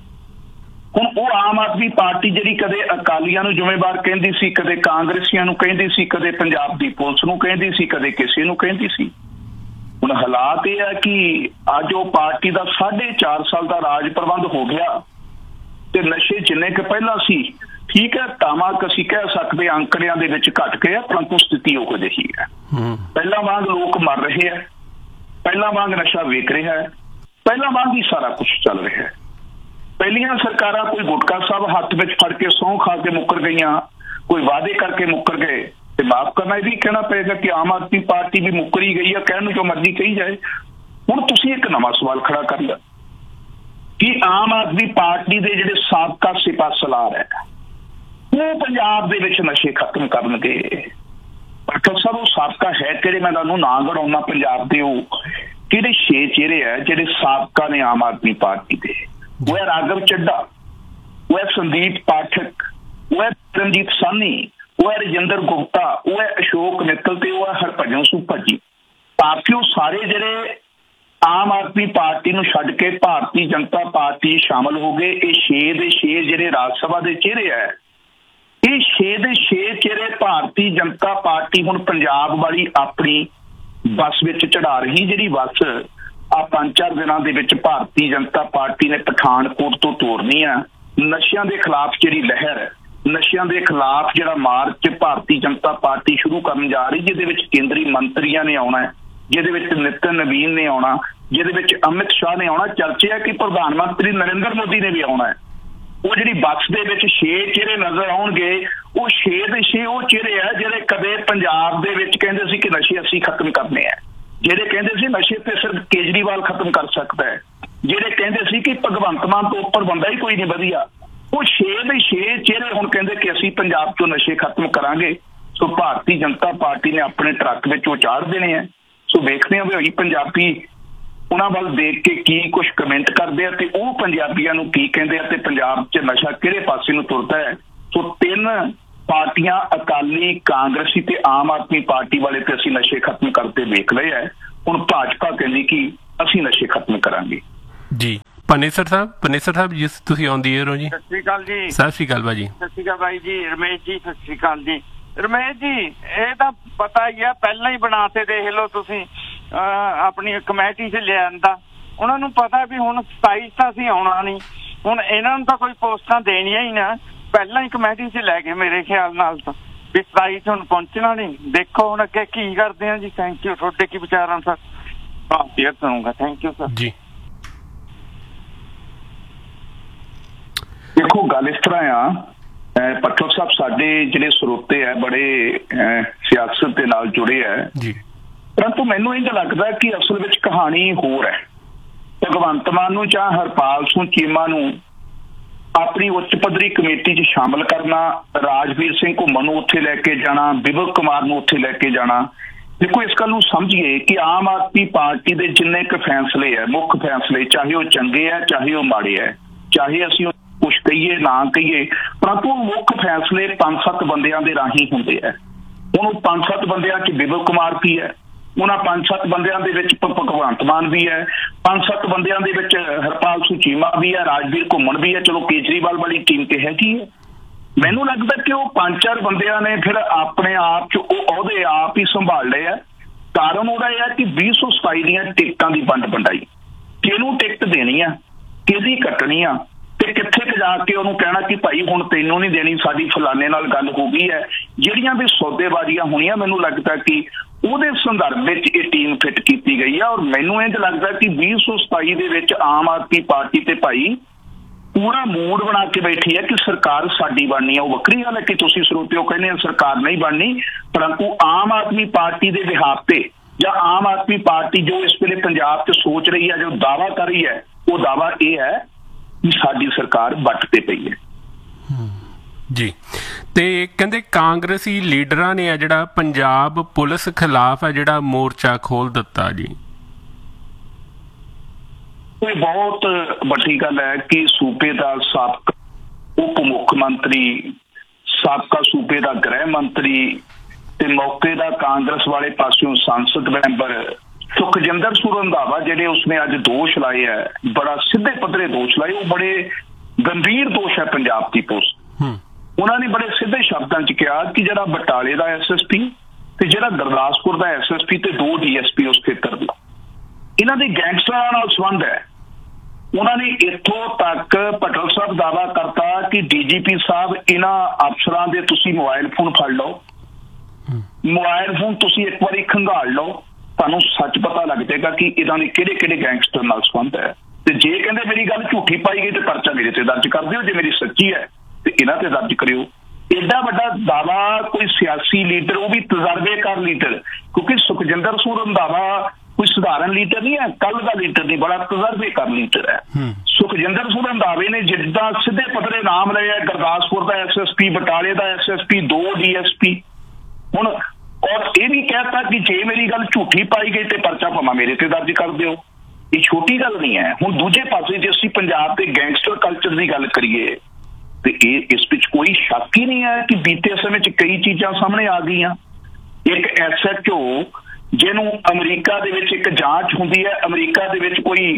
ਹੁਣ ਉਹ ਆਮ ਆਦਮੀ ਪਾਰਟੀ ਜਿਹੜੀ ਕਦੇ ਅਕਾਲੀਆਂ ਨੂੰ ਜ਼ਿੰਮੇਵਾਰ ਕਹਿੰਦੀ ਸੀ, ਕਦੇ ਕਾਂਗਰਸੀਆਂ ਨੂੰ ਕਹਿੰਦੀ ਸੀ, ਕਦੇ ਪੰਜਾਬ ਦੀ ਪੁਲਿਸ ਨੂੰ ਕਹਿੰਦੀ ਸੀ, ਕਦੇ ਕਿਸੇ ਨੂੰ ਕਹਿੰਦੀ ਸੀ। ਹੁਣ ਹਾਲਾਤ ਇਹ ਹੈ ਕਿ ਅੱਜ ਉਹ ਪਾਰਟੀ ਦਾ ਸਾਢੇ ਚਾਰ ਸਾਲ ਦਾ ਰਾਜ ਪ੍ਰਬੰਧ ਹੋ ਗਿਆ ਤੇ ਨਸ਼ੇ ਜਿੰਨੇ ਕਿ ਪਹਿਲਾਂ ਸੀ, ਠੀਕ ਹੈ, ਤਾਮਾਕ ਅਸੀਂ ਕਹਿ ਸਕਦੇ ਅੰਕੜਿਆਂ ਦੇ ਵਿੱਚ ਘਟ ਗਏ ਆ, ਪਰੰਤੂ ਸਥਿਤੀ ਉਹ ਜਿਹੀ ਹੈ। ਪਹਿਲਾਂ ਵਾਂਗ ਲੋਕ ਮਰ ਰਹੇ ਹੈ, ਪਹਿਲਾਂ ਵਾਂਗ ਨਸ਼ਾ ਵੇਚ ਰਿਹਾ ਹੈ, ਪਹਿਲਾਂ ਵਾਂਗ ਹੀ ਸਾਰਾ ਕੁਝ ਚੱਲ ਰਿਹਾ ਹੈ। ਪਹਿਲੀਆਂ ਸਰਕਾਰਾਂ ਕੋਈ ਗੁਟਕਾ ਸਾਹਿਬ ਹੱਥ ਵਿੱਚ ਫੜ ਕੇ ਸਹੁੰ ਖਾ ਕੇ ਮੁੱਕਰ ਗਈਆਂ, ਕੋਈ ਵਾਅਦੇ ਕਰਕੇ ਮੁੱਕਰ ਗਏ, ਤੇ ਮਾਫ ਕਰਨਾ ਇਹ ਵੀ ਕਹਿਣਾ ਪਏਗਾ ਕਿ ਆਮ ਆਦਮੀ ਪਾਰਟੀ ਵੀ ਮੁੱਕਰੀ ਗਈ ਹੈ, ਕਹਿਣ ਨੂੰ ਜੋ ਮਰਜ਼ੀ ਕਹੀ ਜਾਏ। ਹੁਣ ਤੁਸੀਂ ਇੱਕ ਨਵਾਂ ਸਵਾਲ ਖੜਾ ਕਰ ਲਿਆ ਕਿ ਆਮ ਆਦਮੀ ਪਾਰਟੀ ਦੇ ਜਿਹੜੇ ਸਾਬਕਾ ਸਿਪਾਹ ਸਲਾਰ ਹੈ ਉਹ ਪੰਜਾਬ ਦੇ ਵਿੱਚ ਨਸ਼ੇ ਖਤਮ ਕਰਨਗੇ। ਡਾਕਟਰ ਸਾਹਿਬ ਉਹ ਸਾਬਕਾ ਹੈ ਕਿਹੜੇ? ਮੈਂ ਤੁਹਾਨੂੰ ਨਾਂ ਗਣਾਉਣਾ ਪੰਜਾਬ ਦੇ ਉਹ ਕਿਹੜੇ ਛੇ ਚਿਹਰੇ ਹੈ ਜਿਹੜੇ ਸਾਬਕਾ ਨੇ ਆਮ ਆਦਮੀ ਪਾਰਟੀ ਦੇ। ਉਹ ਹੈ ਰਾਘਵ ਚੱਡਾ, ਉਹ ਹੈ ਸੰਦੀਪ ਪਾਠਕ, ਉਹ ਹੈ ਰਣਜੀਤ ਸਾਹਨੀ, ਉਹ ਹੈ ਰਜਿੰਦਰ ਗੁਪਤਾ, ਉਹ ਹੈ ਅਸ਼ੋਕ ਮਿੱਤਲ ਤੇ ਉਹ ਹੈ ਹਰਭਜਨ ਸਿੰਘ ਭੱਜੀ। ਭਾਰਤੀ ਉਹ ਸਾਰੇ ਜਿਹੜੇ ਆਮ ਆਦਮੀ ਪਾਰਟੀ ਨੂੰ ਛੱਡ ਕੇ ਭਾਰਤੀ ਜਨਤਾ ਪਾਰਟੀ ਸ਼ਾਮਲ ਹੋ ਗਏ। ਇਹ ਛੇ ਦੇ ਛੇ ਜਿਹੜੇ ਰਾਜ ਸਭਾ ਦੇ ਚਿਹਰੇ ਹੈ, ਇਹ ਛੇ ਦੇ ਛੇ ਚਿਹਰੇ ਭਾਰਤੀ ਜਨਤਾ ਪਾਰਟੀ ਹੁਣ ਪੰਜਾਬ ਵਾਲੀ ਆਪਣੀ ਬੱਸ ਵਿੱਚ ਚੜਾ ਰਹੀ। ਜਿਹੜੀ ਬੱਸ ਆ ਪੰਜ ਚਾਰ ਦਿਨਾਂ ਦੇ ਵਿੱਚ ਭਾਰਤੀ ਜਨਤਾ ਪਾਰਟੀ ਨੇ ਪਠਾਨਕੋਟ ਤੋਂ ਤੋਰਨੀ ਆ। ਨਸ਼ਿਆਂ ਦੇ ਖਿਲਾਫ ਜਿਹੜੀ ਲਹਿਰ, ਨਸ਼ਿਆਂ ਦੇ ਖਿਲਾਫ ਜਿਹੜਾ ਮਾਰਚ ਭਾਰਤੀ ਜਨਤਾ ਪਾਰਟੀ ਸ਼ੁਰੂ ਕਰਨ ਜਾ ਰਹੀ, ਜਿਹਦੇ ਵਿੱਚ ਕੇਂਦਰੀ ਮੰਤਰੀਆਂ ਨੇ ਆਉਣਾ ਹੈ, ਜਿਹਦੇ ਵਿੱਚ ਨਿਤਿਨ ਨਵੀਨ ਨੇ ਆਉਣਾ, ਜਿਹਦੇ ਵਿੱਚ ਅਮਿਤ ਸ਼ਾਹ ਨੇ ਆਉਣਾ। ਚਰਚੇ ਹੈ ਕਿ ਪ੍ਰਧਾਨ ਮੰਤਰੀ ਨਰਿੰਦਰ ਮੋਦੀ ਨੇ ਵੀ ਆਉਣਾ ਹੈ। ਉਹ ਜਿਹੜੀ ਬੱਸ ਦੇ ਵਿੱਚ ਛੇ ਚਿਹਰੇ ਨਜ਼ਰ ਆਉਣਗੇ, ਉਹ ਛੇ ਦੇ ਛੇ ਉਹ ਚਿਹਰੇ ਆ ਜਿਹੜੇ ਕਦੇ ਪੰਜਾਬ ਦੇ ਵਿੱਚ ਕਹਿੰਦੇ ਸੀ ਕਿ ਨਸ਼ੇ ਅਸੀਂ ਖਤਮ ਕਰਨੇ ਆ, ਜਿਹੜੇ ਕਹਿੰਦੇ ਸੀ ਨਸ਼ੇ ਤੇ ਸਿਰਫ ਕੇਜਰੀਵਾਲ ਖਤਮ ਕਰ ਸਕਦਾ ਹੈ, ਜਿਹੜੇ ਕਹਿੰਦੇ ਸੀ ਕਿ ਭਗਵੰਤ ਮਾਨ ਤੋਂ ਉੱਪਰ ਬੰਦਾ ਹੀ ਕੋਈ ਨਹੀਂ ਵਧੀਆ। ਉਹ ਛੇ ਦੇ ਛੇ ਚਿਹਰੇ ਹੁਣ ਕਹਿੰਦੇ ਕਿ ਅਸੀਂ ਪੰਜਾਬ ਤੋਂ ਨਸ਼ੇ ਖਤਮ ਕਰਾਂਗੇ। ਸੋ ਭਾਰਤੀ ਜਨਤਾ ਪਾਰਟੀ ਨੇ ਆਪਣੇ ਟਰੱਕ ਵਿੱਚ ਉਹ ਚਾੜ ਦੇਣੇ ਆ। ਸੋ ਵੇਖਦੇ ਹਾਂ ਵੀ ਉਹੀ ਪੰਜਾਬੀ ਉਹਨਾਂ ਵੱਲ ਦੇਖ ਕੇ ਕੀ ਕੁਛ ਕਮੈਂਟ ਕਰਦੇ ਆ ਤੇ ਉਹ ਪੰਜਾਬੀਆਂ ਨੂੰ ਕੀ ਕਹਿੰਦੇ ਆ ਤੇ ਪੰਜਾਬ 'ਚ ਨਸ਼ਾ ਕਿਹੜੇ ਪਾਸੇ ਨੂੰ ਤੁਰਦਾ ਹੈ। ਸੋ ਤਿੰਨ ਪਾਰਟੀਆਂ ਅਕਾਲੀ, ਕਾਂਗਰਸੀ ਤੇ ਆਮ ਆਦਮੀ ਪਾਰਟੀ ਵਾਲੇ ਤੇ ਅਸੀਂ ਨਸ਼ੇ ਖਤਮ ਕਰਦੇ ਵੇਖ ਲਏ ਹੈ। ਹੁਣ ਭਾਜਪਾ ਕਹਿੰਦੀ ਕਿ ਅਸੀਂ ਨਸ਼ੇ ਖਤਮ ਕਰਾਂਗੇ। ਜੀ ਪਨੇਸਰ ਸਾਹਿਬ, ਪਨੇਸਰ ਸਾਹਿਬ ਜੀ ਤੁਸੀਂ ਆਉਂਦੀ ਏਰੋ ਜੀ। ਸਤਿ ਸ਼੍ਰੀ ਅਕਾਲ ਜੀ। ਸਤਿ ਸ਼੍ਰੀ ਅਕਾਲ ਭਾਜੀ। ਸਤਿ ਸ਼੍ਰੀ ਅਕਾਲ ਬਾਈ ਜੀ। ਰਮੇਸ਼ ਜੀ ਸਤਿ ਸ਼੍ਰੀ ਅਕਾਲ ਜੀ। ਰਮੇਸ਼ ਜੀ ਇਹ ਤਾਂ ਪਤਾ ਹੀ ਆ, ਪਹਿਲਾਂ ਹੀ ਬਣਾ ਤੇ ਦੇਖ ਲਓ ਤੁਸੀਂ ਆਪਣੀ ਕਮੇਟੀ 'ਚ ਲਿਆਂਦਾ। ਉਹਨਾਂ ਨੂੰ ਪਤਾ ਵੀ ਹੁਣ ਸਤਾਈ ਤਾਂ ਅਸੀਂ ਆਉਣਾ ਨਹੀਂ, ਹੁਣ ਇਹਨਾਂ ਨੂੰ ਤਾਂ ਕੋਈ ਪੋਸਟਾਂ ਦੇਣੀਆਂ ਹੀ ਨਾ, ਪਹਿਲਾਂ ਹੀ ਕਮੇਟੀ 'ਚ ਲੈ ਗਏ ਮੇਰੇ ਖਿਆਲ ਨਾਲ ਤਾਂ ਵੀ ਸਤਾਈ 'ਚ ਹੁਣ ਪਹੁੰਚਣਾ ਨਹੀਂ। ਦੇਖੋ ਹੁਣ ਅੱਗੇ ਕੀ ਕਰਦੇ ਆ ਜੀ। Thank you. ਤੁਹਾਡੇ ਕੀ ਵਿਚਾਰਾਂ ਸਰ? ਹਾਂ ਫੇਰ ਸੁਣੂਗਾ। ਥੈਂਕ ਯੂ ਸਰ ਜੀ। ਦੇਖੋ ਗੱਲ ਇਸ ਤਰ੍ਹਾਂ ਆ, ਪੱਠੋ ਸਾਹਿਬ ਸਾਡੇ ਜਿਹੜੇ ਸਰੋਤੇ ਹੈ ਬੜੇ ਸਿਆਸਤ ਦੇ ਨਾਲ ਜੁੜੇ ਹੈ ਜੀ, ਪਰੰਤੂ ਮੈਨੂੰ ਇੰਝ ਲੱਗਦਾ ਕਿ ਅਸਲ ਵਿੱਚ ਕਹਾਣੀ ਹੋਰ ਹੈ। ਭਗਵੰਤ ਮਾਨ ਨੂੰ ਜਾਂ ਹਰਪਾਲ ਸਿੰਘ ਚੀਮਾ ਨੂੰ ਆਪਣੀ ਉੱਚ ਪੱਧਰੀ ਕਮੇਟੀ 'ਚ ਸ਼ਾਮਲ ਕਰਨਾ, ਰਾਜਵੀਰ ਸਿੰਘ ਘੁੰਮਣ ਨੂੰ ਉੱਥੇ ਲੈ ਕੇ ਜਾਣਾ, ਬਿਬਲ ਕੁਮਾਰ ਨੂੰ ਉੱਥੇ ਲੈ ਕੇ ਜਾਣਾ। ਦੇਖੋ, ਇਸ ਗੱਲ ਨੂੰ ਸਮਝੀਏ ਕਿ ਆਮ ਆਦਮੀ ਪਾਰਟੀ ਦੇ ਜਿੰਨੇ ਕੁ ਫੈਸਲੇ ਹੈ, ਮੁੱਖ ਫੈਸਲੇ, ਚਾਹੇ ਉਹ ਚੰਗੇ ਹੈ ਚਾਹੇ ਉਹ ਮਾੜੇ ਹੈ, ਚਾਹੇ ਅਸੀਂ ਕੁਛ ਕਹੀਏ ਨਾ ਕਹੀਏ, ਪਰੰਤੂ ਮੁੱਖ ਫੈਸਲੇ ਪੰਜ ਸੱਤ ਬੰਦਿਆਂ ਦੇ ਰਾਹੀਂ ਹੁੰਦੇ ਹੈ। ਹੁਣ ਉਹ ਪੰਜ ਸੱਤ ਬੰਦਿਆਂ 'ਚ ਬਿਬਲ ਕੁਮਾਰ ਵੀ ਹੈ, ਉਹਨਾਂ ਪੰਜ ਸੱਤ ਬੰਦਿਆਂ ਦੇ ਵਿੱਚ ਭਗਵੰਤ ਮਾਨ ਵੀ ਹੈ, ਪੰਜ ਸੱਤ ਬੰਦਿਆਂ ਦੇ ਵਿੱਚ ਹਰਪਾਲ ਸਿੰਘ ਚੀਮਾ ਵੀ ਹੈ, ਰਾਜਵੀਰ ਘੁੰਮਣ ਵੀ ਹੈ। ਚਲੋ ਕੇਜਰੀਵਾਲ ਵਾਲੀ ਟੀਮ ਤੇ ਹੈਗੀ ਹੈ। ਮੈਨੂੰ ਲੱਗਦਾ ਕਿ ਉਹ ਪੰਜ ਚਾਰ ਬੰਦਿਆਂ ਨੇ ਫਿਰ ਆਪਣੇ ਆਪ 'ਚ ਉਹ ਅਹੁਦੇ ਆਪ ਹੀ ਸੰਭਾਲ ਲਏ ਆ। ਕਾਰਨ ਉਹਦਾ ਇਹ ਹੈ ਕਿ ਵੀਹ ਸੌ ਸਤਾਈ ਦੀਆਂ ਟਿਕਟਾਂ ਦੀ ਵੰਡ ਵੰਡਾਈ, ਕਿਹਨੂੰ ਟਿਕਟ ਦੇਣੀ ਆ, ਕਿਹਦੀ ਕੱਟਣੀ ਆ, ਤੇ ਕਿੱਥੇ ਕੁ ਜਾ ਕੇ ਉਹਨੂੰ ਕਹਿਣਾ ਕਿ ਭਾਈ ਹੁਣ ਤੈਨੂੰ ਨਹੀਂ ਦੇਣੀ, ਸਾਡੀ ਫਲਾਣੇ ਨਾਲ ਗੱਲ ਹੋ ਗਈ ਹੈ। ਜਿਹੜੀਆਂ ਵੀ ਸੌਦੇਬਾਜ਼ੀਆਂ ਹੋਣੀਆਂ, ਮੈਨੂੰ ਲੱਗਦਾ ਕਿ ਉਹਦੇ ਸੰਦਰਭ ਵਿੱਚ ਇਹ ਟੀਮ ਫਿੱਟ ਕੀਤੀ ਗਈ ਆ। ਔਰ ਮੈਨੂੰ ਇੰਝ ਲੱਗਦਾ ਕਿ ਵੀਹ ਸੌ ਸਤਾਈ ਦੇ ਵਿੱਚ ਆਮ ਆਦਮੀ ਪਾਰਟੀ ਤੇ ਭਾਈ ਪੂਰਾ ਮੂਡ ਬਣਾ ਕੇ ਬੈਠੀ ਹੈ ਕਿ ਸਰਕਾਰ ਸਾਡੀ ਬਣਨੀ ਹੈ। ਉਹ ਵੱਖਰੀ ਗੱਲ ਹੈ ਕਿ ਤੁਸੀਂ ਸਰੋਤਿਓ ਕਹਿੰਦੇ ਆ ਸਰਕਾਰ ਨਹੀਂ ਬਣਨੀ, ਪਰੰਤੂ ਆਮ ਆਦਮੀ ਪਾਰਟੀ ਦੇ ਵਿਹਾਰ ਤੇ ਜਾਂ ਆਮ ਆਦਮੀ ਪਾਰਟੀ ਜੋ ਇਸ ਵੇਲੇ ਪੰਜਾਬ 'ਚ ਸੋਚ ਰਹੀ ਹੈ, ਜੋ ਦਾਅਵਾ ਕਰ ਰਹੀ ਹੈ, ਉਹ ਦਾਅਵਾ ਇਹ ਹੈ ਕਿ ਸਾਡੀ ਸਰਕਾਰ ਵੱਟ ਤੇ ਪਈ ਹੈ ਜੀ। ਤੇ ਕਹਿੰਦੇ ਕਾਂਗਰਸੀ ਲੀਡਰਾਂ ਨੇ ਆ ਜਿਹੜਾ ਪੰਜਾਬ ਪੁਲਿਸ ਖਿਲਾਫ ਹੈ ਜਿਹੜਾ ਮੋਰਚਾ ਖੋਲ ਦਿੱਤਾ ਜੀ। ਇਹ ਬਹੁਤ ਵੱਡੀ ਗੱਲ ਹੈ ਕਿ ਸੂਬੇ ਦਾ ਸਾਬਕਾ ਉਪ ਮੁੱਖ ਮੰਤਰੀ, ਸਾਬਕਾ ਸੂਬੇ ਦਾ ਗ੍ਰਹਿ ਮੰਤਰੀ ਤੇ ਮੌਕੇ ਦਾ ਕਾਂਗਰਸ ਵਾਲੇ ਪਾਸਿਓਂ ਸੰਸਦ ਮੈਂਬਰ ਸੁਖਜਿੰਦਰ ਸਿੰਘ ਰੰਧਾਵਾ ਜਿਹੜੇ ਉਸਨੇ ਅੱਜ ਦੋਸ਼ ਲਾਏ ਹੈ, ਬੜਾ ਸਿੱਧੇ ਪੱਧਰੇ ਦੋਸ਼ ਲਾਏ, ਉਹ ਬੜੇ ਗੰਭੀਰ ਦੋਸ਼ ਹੈ ਪੰਜਾਬ ਦੀ ਪੁਲਿਸ। ਉਹਨਾਂ ਨੇ ਬੜੇ ਸਿੱਧੇ ਸ਼ਬਦਾਂ 'ਚ ਕਿਹਾ ਕਿ ਜਿਹੜਾ ਬਟਾਲੇ ਦਾ ਐਸ ਐਸ ਪੀ ਤੇ ਜਿਹੜਾ ਗੁਰਦਾਸਪੁਰ ਦਾ ਐਸ ਐਸ ਪੀ ਤੇ ਦੋ ਡੀ ਐਸ ਪੀ ਉਸ ਖੇਤਰ ਦੇ, ਇਹਨਾਂ ਦੇ ਗੈਂਗਸਟਰਾਂ ਨਾਲ ਸੰਬੰਧ ਹੈ। ਉਹਨਾਂ ਨੇ ਇੱਥੋਂ ਤੱਕ ਪਟਲ ਸਾਹਿਬ ਦਾਅਵਾ ਕਰਤਾ ਕਿ ਡੀ ਜੀ ਪੀ ਸਾਹਿਬ ਇਹਨਾਂ ਅਫਸਰਾਂ ਦੇ ਤੁਸੀਂ ਮੋਬਾਈਲ ਫੋਨ ਫੜ ਲਓ, ਮੋਬਾਈਲ ਫੋਨ ਤੁਸੀਂ ਇੱਕ ਵਾਰੀ ਖੰਗਾਲ ਲਓ, ਤੁਹਾਨੂੰ ਸੱਚ ਪਤਾ ਲੱਗ ਜਾਏਗਾ ਕਿ ਇਹਨਾਂ ਦੇ ਕਿਹੜੇ ਕਿਹੜੇ ਗੈਂਗਸਟਰ ਨਾਲ ਸੰਬੰਧ ਹੈ। ਤੇ ਜੇ ਕਹਿੰਦੇ ਮੇਰੀ ਗੱਲ ਝੂਠੀ ਪਾਈ ਗਈ ਤੇ ਪਰਚਾ ਮੇਰੇ ਤੇ ਦਰਜ ਕਰ ਦਿਓ, ਜੇ ਮੇਰੀ ਸੱਚੀ ਹੈ ਤੇ ਇਹਨਾਂ ਤੇ ਦਰਜ ਕਰਿਓ। ਏਡਾ ਵੱਡਾ ਦਾਅਵਾ ਕੋਈ ਸਿਆਸੀ ਲੀਡਰ, ਉਹ ਵੀ ਤਜਰਬੇਕਾਰ ਲੀਡਰ, ਕਿਉਂਕਿ ਸੁਖਜਿੰਦਰ ਸਿੰਘ ਰੰਧਾਵਾ ਕੋਈ ਸਧਾਰਨ ਲੀਡਰ ਨਹੀਂ ਹੈ, ਕੱਲ ਦਾ ਲੀਡਰ ਨਹੀਂ, ਬੜਾ ਤਜਰਬੇਕਾਰ ਲੀਡਰ ਹੈ। ਸੁਖਜਿੰਦਰ ਸਿੰਘ ਰੰਧਾਵੇ ਨੇ ਜਿੱਦਾਂ ਸਿੱਧੇ ਪੱਧਰੇ ਨਾਮ ਲਏ ਹੈ, ਗੁਰਦਾਸਪੁਰ ਦਾ ਐਸ ਐਸ ਪੀ, ਬਟਾਲੇ ਦਾ ਐਸ ਐਸ ਪੀ, ਦੋ ਡੀ ਐਸ ਪੀ, ਹੁਣ ਔਰ ਇਹ ਵੀ ਕਹਿਤਾ ਕਿ ਜੇ ਮੇਰੀ ਗੱਲ ਝੂਠੀ ਪਾਈ ਗਈ ਤੇ ਪਰਚਾ ਭਾਵੇਂ ਮੇਰੇ ਤੇ ਦਰਜ ਕਰ ਦਿਓ। ਇਹ ਛੋਟੀ ਗੱਲ ਨਹੀਂ ਹੈ। ਹੁਣ ਦੂਜੇ ਪਾਸੇ ਜੇ ਅਸੀਂ ਪੰਜਾਬ ਦੇ ਗੈਂਗਸਟਰ ਕਲਚਰ ਦੀ ਗੱਲ ਕਰੀਏ ਤੇ ਇਹ ਇਸ ਵਿੱਚ ਕੋਈ ਸ਼ੱਕ ਹੀ ਨਹੀਂ ਹੈ ਕਿ ਬੀਤੇ ਸਮੇਂ 'ਚ ਕਈ ਚੀਜ਼ਾਂ ਸਾਹਮਣੇ ਆ ਗਈਆਂ। ਇੱਕ ਐਸ ਐਚ ਓ ਜਿਹਨੂੰ ਅਮਰੀਕਾ ਦੇ ਵਿੱਚ ਇੱਕ ਜਾਂਚ ਹੁੰਦੀ ਹੈ, ਅਮਰੀਕਾ ਦੇ ਵਿੱਚ ਕੋਈ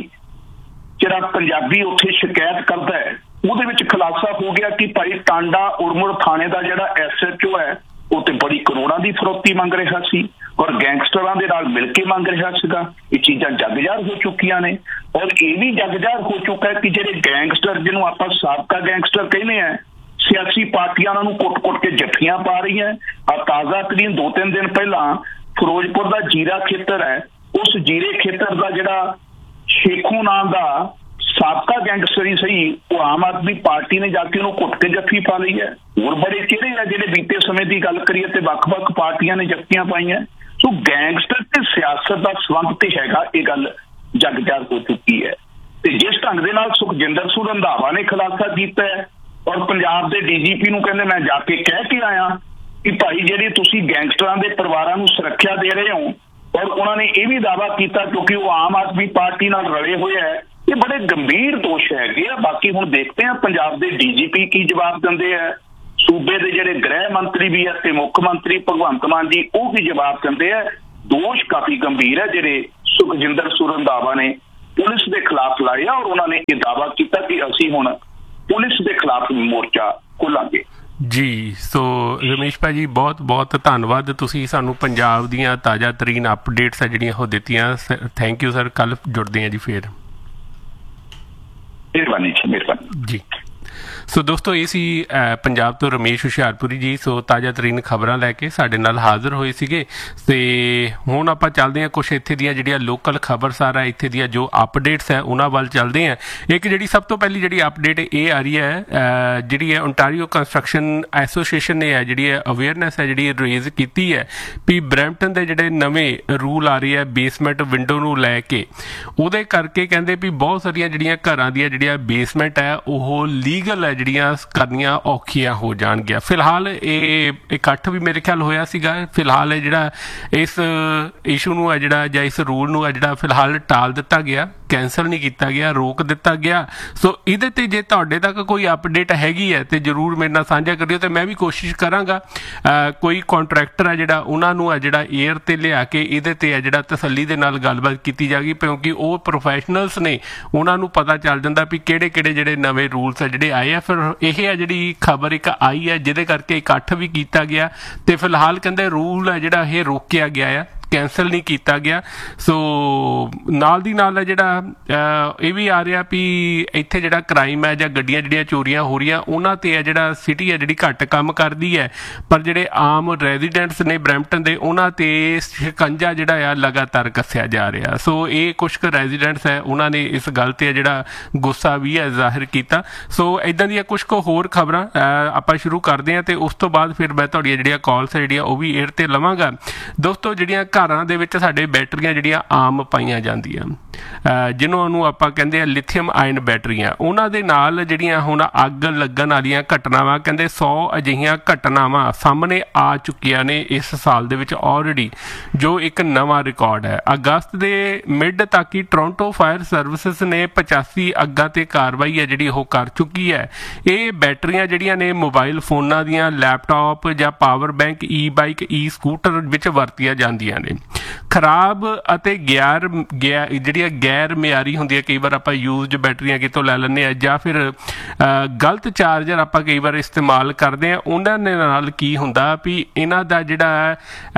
ਜਿਹੜਾ ਪੰਜਾਬੀ ਉੱਥੇ ਸ਼ਿਕਾਇਤ ਕਰਦਾ ਹੈ, ਉਹਦੇ ਵਿੱਚ ਖੁਲਾਸਾ ਹੋ ਗਿਆ ਕਿ ਭਾਈ ਟਾਂਡਾ ਉੜਮੁੜ ਥਾਣੇ ਦਾ ਜਿਹੜਾ ਐਸ ਐਚ ਓ ਹੈ ਉਹ ਤੇ ਬੜੀ ਕਰੋੜਾਂ ਦੀ ਫਰੋਤੀ ਮੰਗ ਰਿਹਾ ਸੀ ਔਰ ਗੈਂਗਸਟਰਾਂ ਦੇ ਨਾਲ ਮਿਲ ਕੇ ਮੰਗ ਰਿਹਾ ਸੀਗਾ। ਇਹ ਚੀਜ਼ਾਂ ਜਗਜ਼ਾਹਰ ਹੋ ਚੁੱਕੀਆਂ ਨੇ ਔਰ ਇਹ ਵੀ ਜਗਜ਼ਾਹਰ ਹੋ ਚੁੱਕਾ ਹੈ ਕਿ ਜਿਹੜੇ ਗੈਂਗਸਟਰ ਜਿਹਨੂੰ ਆਪਾਂ ਸਾਬਕਾ ਗੈਂਗਸਟਰ ਕਹਿੰਦੇ ਆ, ਸਿਆਸੀ ਪਾਰਟੀਆਂ ਉਹਨਾਂ ਨੂੰ ਕੁੱਟ-ਕੁੱਟ ਕੇ ਜੱਫੀਆਂ ਪਾ ਰਹੀਆਂ। ਆ ਤਾਜ਼ਾ ਤਰੀਨ ਦੋ ਤਿੰਨ ਦਿਨ ਪਹਿਲਾਂ ਫਿਰੋਜ਼ਪੁਰ ਦਾ ਜੀਰਾ ਖੇਤਰ ਹੈ, ਉਸ ਜੀਰੇ ਖੇਤਰ ਦਾ ਜਿਹੜਾ ਸ਼ੇਖੂ ਨਾਮ ਦਾ ਸਾਬਕਾ ਗੈਂਗਸਟਰ ਹੀ ਸਹੀ, ਉਹ ਆਮ ਆਦਮੀ ਪਾਰਟੀ ਨੇ ਜਾ ਕੇ ਉਹਨੂੰ ਕੁੱਟ ਕੇ ਜੱਫੀ ਪਾ ਲਈ ਹੈ। ਹੋਰ ਬੜੇ ਚਿਹਰੇ ਆ ਜਿਹੜੇ ਬੀਤੇ ਸਮੇਂ ਦੀ ਗੱਲ ਕਰੀਏ ਤੇ ਵੱਖ-ਵੱਖ ਪਾਰਟੀਆਂ ਨੇ ਜੱਫੀਆਂ ਪਾਈਆਂ। ਸੋ ਗੈਂਗਸਟਰ ਤੇ ਸਿਆਸਤ ਦਾ ਸੰਬੰਧ ਤੇ ਹੈਗਾ, ਇਹ ਗੱਲ ਜਗਜ਼ਾਹਰ ਹੋ ਚੁੱਕੀ ਹੈ। ਤੇ ਜਿਸ ਢੰਗ ਦੇ ਨਾਲ ਸੁਖਜਿੰਦਰ ਸਿੰਘ ਰੰਧਾਵਾ ਨੇ ਖੁਲਾਸਾ ਕੀਤਾ ਹੈ ਔਰ ਪੰਜਾਬ ਦੇ ਡੀ ਜੀ ਪੀ ਨੂੰ ਕਹਿੰਦੇ ਮੈਂ ਜਾ ਕੇ ਕਹਿ ਕੇ ਆਇਆ ਕਿ ਭਾਈ ਜਿਹੜੇ ਤੁਸੀਂ ਗੈਂਗਸਟਰਾਂ ਦੇ ਪਰਿਵਾਰਾਂ ਨੂੰ ਸੁਰੱਖਿਆ ਦੇ ਰਹੇ ਹੋ, ਔਰ ਉਹਨਾਂ ਨੇ ਇਹ ਵੀ ਦਾਅਵਾ ਕੀਤਾ ਕਿਉਂਕਿ ਉਹ ਆਮ ਆਦਮੀ ਪਾਰਟੀ ਨਾਲ ਰਲੇ ਹੋਏ ਹੈ। ਇਹ ਬੜੇ ਗੰਭੀਰ ਦੋਸ਼ ਹੈਗੇ ਆ। ਬਾਕੀ ਹੁਣ ਦੇਖਦੇ ਆ ਪੰਜਾਬ ਦੇ ਡੀ ਜੀ ਪੀ ਕੀ ਜਵਾਬ ਦਿੰਦੇ ਆ, ਸੂਬੇ ਦੇ ਜਿਹੜੇ ਗ੍ਰਹਿ ਮੰਤਰੀ ਵੀ ਹੈ ਤੇ ਮੁੱਖ ਮੰਤਰੀ ਭਗਵੰਤ ਮਾਨ ਜੀ ਉਹ ਕੀ ਜਵਾਬ ਦਿੰਦੇ ਆ। ਦੋਸ਼ ਕਾਫੀ ਗੰਭੀਰ ਹੈ ਜਿਹੜੇ ਸੁਖਜਿੰਦਰ ਸਿੰਘ ਰੰਧਾਵਾ ਨੇ ਪੁਲਿਸ ਦੇ ਖਿਲਾਫ ਲਾਏ ਆ ਔਰ ਉਹਨਾਂ ਨੇ ਇਹ ਦਾਅਵਾ ਕੀਤਾ ਕਿ ਅਸੀਂ ਹੁਣ ਪੁਲਿਸ ਦੇ ਖਿਲਾਫ ਮੋਰਚਾ ਖੋਲਾਂਗੇ ਜੀ। ਸੋ ਰਮੇਸ਼ ਭਾਜੀ ਬਹੁਤ ਬਹੁਤ ਧੰਨਵਾਦ, ਤੁਸੀਂ ਸਾਨੂੰ ਪੰਜਾਬ ਦੀਆਂ ਤਾਜ਼ਾ ਤਰੀਨ ਅਪਡੇਟਸ ਆ ਜਿਹੜੀਆਂ ਉਹ ਦਿੱਤੀਆਂ। Thank you sir. ਕੱਲ ਜੁੜਦੇ ਹਾਂ ਜੀ ਫੇਰ। ਮਿਹਰਬਾਨੀ ਜੀ, ਮਿਹਰਬਾਨੀ ਜੀ। ਸੋ ਦੋਸਤੋ ਇਹ ਸੀ ਅ, ਪੰਜਾਬ ਤੋਂ ਰਮੇਸ਼ ਹੁਸ਼ਿਆਰਪੁਰੀ ਜੀ। ਸੋ ਤਾਜ਼ਾ ਤਰੀਨ ਖਬਰਾਂ ਲੈ ਕੇ ਸਾਡੇ ਨਾਲ ਹਾਜ਼ਰ ਹੋਏ ਸੀਗੇ ਤੇ ਹੁਣ ਆਪਾਂ ਚੱਲਦੇ ਹਾਂ ਕੁਛ ਇੱਥੇ ਦੀਆਂ ਜਿਹੜੀਆਂ ਲੋਕਲ ਖਬਰਸਾਰ ਹੈ, ਇੱਥੇ ਦੀਆਂ ਜੋ ਅਪਡੇਟਸ ਹੈ ਉਹਨਾਂ ਵੱਲ ਚੱਲਦੇ ਹਾਂ। ਇੱਕ ਜਿਹੜੀ ਸਭ ਤੋਂ ਪਹਿਲੀ ਜਿਹੜੀ ਅਪਡੇਟ ਇਹ ਆ ਰਹੀ ਹੈ ਅ, ਜਿਹੜੀ ਹੈ ਓਨਟਾਰੀਓ ਕੰਸਟਰਕਸ਼ਨ ਐਸੋਸੀਏਸ਼ਨ ਨੇ ਹੈ ਜਿਹੜੀ ਹੈ ਅਵੇਅਰਨੈਸ ਹੈ ਜਿਹੜੀ ਰੇਜ਼ ਕੀਤੀ ਹੈ ਵੀ ਬਰੈਂਪਟਨ ਦੇ ਜਿਹੜੇ ਨਵੇਂ ਰੂਲ ਆ ਰਹੇ ਹੈ ਬੇਸਮੈਂਟ ਵਿੰਡੋ ਨੂੰ ਲੈ ਕੇ, ਉਹਦੇ ਕਰਕੇ ਕਹਿੰਦੇ ਵੀ ਬਹੁਤ ਸਾਰੀਆਂ ਜਿਹੜੀਆਂ ਘਰਾਂ ਦੀਆਂ ਜਿਹੜੀਆਂ ਬੇਸਮੈਂਟ ਹੈ ਉਹ ਲੀਗਲ ਹੈ ਜਿਹੜੀਆਂ ਕਰਨੀਆਂ ਔਖੀਆਂ ਹੋ ਜਾਣਗੀਆਂ। ਫਿਲਹਾਲ ਇਹ ਇਕੱਠ ਵੀ ਮੇਰੇ ਖਿਆਲ ਹੋਇਆ ਸੀਗਾ। ਫਿਲਹਾਲ ਇਹ ਜਿਹੜਾ ਇਸ ਇਸ਼ੂ ਨੂੰ ਹੈ ਜਿਹੜਾ ਜਾਂ ਇਸ ਰੂਲ ਨੂੰ ਹੈ ਜਿਹੜਾ ਫਿਲਹਾਲ ਟਾਲ ਦਿੱਤਾ ਗਿਆ, ਕੈਂਸਲ ਨਹੀਂ ਕੀਤਾ ਗਿਆ, ਰੋਕ ਦਿੱਤਾ ਗਿਆ। ਸੋ ਇਹਦੇ ਤੇ ਜੇ ਤੁਹਾਡੇ ਤੱਕ ਕੋਈ ਅਪਡੇਟ ਹੈਗੀ ਹੈ ਤੇ ਜ਼ਰੂਰ ਮੇਰੇ ਨਾਲ ਸਾਂਝਾ ਕਰਿਓ ਤੇ ਮੈਂ ਵੀ ਕੋਸ਼ਿਸ਼ ਕਰਾਂਗਾ ਕੋਈ ਕੰਟਰੈਕਟਰ ਹੈ ਜਿਹੜਾ ਉਹਨਾਂ ਨੂੰ ਹੈ ਜਿਹੜਾ ਏਅਰ ਤੇ ਲਿਆ ਕੇ ਇਹਦੇ ਤੇ ਹੈ ਜਿਹੜਾ ਤਸੱਲੀ ਦੇ ਨਾਲ ਗੱਲਬਾਤ ਕੀਤੀ ਜਾਏਗੀ, ਕਿਉਂਕਿ ਉਹ ਪ੍ਰੋਫੈਸ਼ਨਲਸ ਨੇ, ਉਹਨਾਂ ਨੂੰ ਪਤਾ ਚੱਲ ਜਾਂਦਾ ਵੀ ਕਿਹੜੇ ਕਿਹੜੇ ਜਿਹੜੇ ਨਵੇਂ ਰੂਲਸ ਹੈ ਜਿਹੜੇ ਆਏ ਆ। ਫਿਰ ਇਹ ਹੈ ਜਿਹੜੀ ਖਬਰ ਇੱਕ ਆਈ ਹੈ ਜਿਹਦੇ ਕਰਕੇ ਇਕੱਠ ਵੀ ਕੀਤਾ ਗਿਆ ਤੇ ਫਿਲਹਾਲ ਕਹਿੰਦੇ ਰੂਲ ਹੈ ਜਿਹੜਾ ਇਹ ਰੋਕਿਆ ਗਿਆ ਆ, ਕੈਂਸਲ ਨਹੀਂ ਕੀਤਾ ਗਿਆ। ਸੋ ਨਾਲ ਦੀ ਨਾਲ ਜਿਹੜਾ ਇਹ ਵੀ ਆ ਰਿਹਾ ਵੀ ਇੱਥੇ ਜਿਹੜਾ ਕ੍ਰਾਈਮ ਹੈ ਜਾਂ ਗੱਡੀਆਂ ਜਿਹੜੀਆਂ ਚੋਰੀਆਂ ਹੋ ਰਹੀਆਂ ਉਹਨਾਂ ਤੇ ਹੈ ਜਿਹੜਾ ਸਿਟੀ ਹੈ ਜਿਹੜੀ ਘੱਟ ਕੰਮ ਕਰਦੀ ਹੈ, ਪਰ ਜਿਹੜੇ ਆਮ ਰੈਜ਼ੀਡੈਂਟਸ ਨੇ ਬਰੈਂਪਟਨ ਦੇ ਉਹਨਾਂ ਤੇ ਸ਼ਿਕੰਜਾ ਜਿਹੜਾ ਆ ਲਗਾਤਾਰ ਕੱਸਿਆ ਜਾ ਰਿਹਾ। ਸੋ ਇਹ ਕੁਛ ਕੁ ਰੈਜ਼ੀਡੈਂਟਸ ਹੈ ਉਹਨਾਂ ਨੇ ਇਸ ਗੱਲ ਤੇ ਜਿਹੜਾ ਗੁੱਸਾ ਵੀ ਹੈ ਜ਼ਾਹਿਰ ਕੀਤਾ। ਸੋ ਇੱਦਾਂ ਦੀਆਂ ਕੁਛ ਕੁ ਹੋਰ ਖਬਰਾਂ ਆਪਾਂ ਸ਼ੁਰੂ ਕਰਦੇ ਹਾਂ ਤੇ ਉਸ ਤੋਂ ਬਾਅਦ ਫਿਰ ਮੈਂ ਤੁਹਾਡੀਆਂ ਜਿਹੜੀਆਂ ਕਾਲਸ ਹੈ ਜਿਹੜੀਆਂ ਉਹ ਵੀ ਏਅਰ ਤੇ ਲਵਾਂਗਾ। ਦੋਸਤੋ ਜਿਹੜੀਆਂ ਘਰਾਂ ਦੇ ਵਿੱਚ ਸਾਡੇ ਬੈਟਰੀਆਂ ਜਿਹੜੀਆਂ ਆਮ ਪਾਈਆਂ ਜਾਂਦੀਆਂ ਜਿਹਨੂੰ ਨੂੰ ਆਪਾਂ ਕਹਿੰਦੇ ਆ ਲਿਥੀਅਮ ਆਇਨ ਬੈਟਰੀਆਂ, ਉਹਨਾਂ ਦੇ ਨਾਲ ਜਿਹੜੀਆਂ ਹੁਣ ਅੱਗ ਲੱਗਣ ਵਾਲੀਆਂ ਘਟਨਾਵਾਂ ਕਹਿੰਦੇ ਸੌ ਅਜਿਹੀਆਂ ਘਟਨਾਵਾਂ ਸਾਹਮਣੇ ਆ ਚੁੱਕੀਆਂ ਨੇ ਇਸ ਸਾਲ ਦੇ ਵਿੱਚ ਆਲਰੇਡੀ, ਜੋ ਇੱਕ ਨਵਾਂ ਰਿਕਾਰਡ ਹੈ। ਅਗਸਤ ਦੇ ਮਿਡ ਤੱਕ ਹੀ ਟੋਰਾਂਟੋ ਫਾਇਰ ਸਰਵਿਸਿਜ਼ ਨੇ ਪਚਾਸੀ ਅੱਗਾਂ ਤੇ ਕਾਰਵਾਈ ਹੈ ਜਿਹੜੀ ਉਹ ਕਰ ਚੁੱਕੀ ਹੈ। ਇਹ ਬੈਟਰੀਆਂ ਜਿਹੜੀਆਂ ਨੇ ਮੋਬਾਈਲ ਫੋਨਾਂ ਦੀਆਂ, ਲੈਪਟਾਪ ਜਾਂ ਪਾਵਰ ਬੈਂਕ, ਈ ਬਾਈਕ, ਈ ਸਕੂਟਰ ਵਿੱਚ ਵਰਤੀਆਂ ਜਾਂਦੀਆਂ ਨੇ। ਖਰਾਬ ਅਤੇ ਗੈਰ ਜਿਹੜੀਆਂ ਗੈਰ ਮਿਆਰੀ ਹੁੰਦੀਆਂ, ਕਈ ਵਾਰ ਆਪਾਂ ਯੂਜ਼ਡ ਬੈਟਰੀਆਂ ਕਿਤੋਂ ਲੈ ਲੈਂਦੇ ਹਾਂ ਜਾਂ ਫਿਰ ਗਲਤ ਚਾਰਜਰ ਆਪਾਂ ਕਈ ਵਾਰ ਇਸਤੇਮਾਲ ਕਰਦੇ ਹਾਂ, ਉਹਨਾਂ ਦੇ ਨਾਲ ਕੀ ਹੁੰਦਾ ਵੀ ਇਹਨਾਂ ਦਾ ਜਿਹੜਾ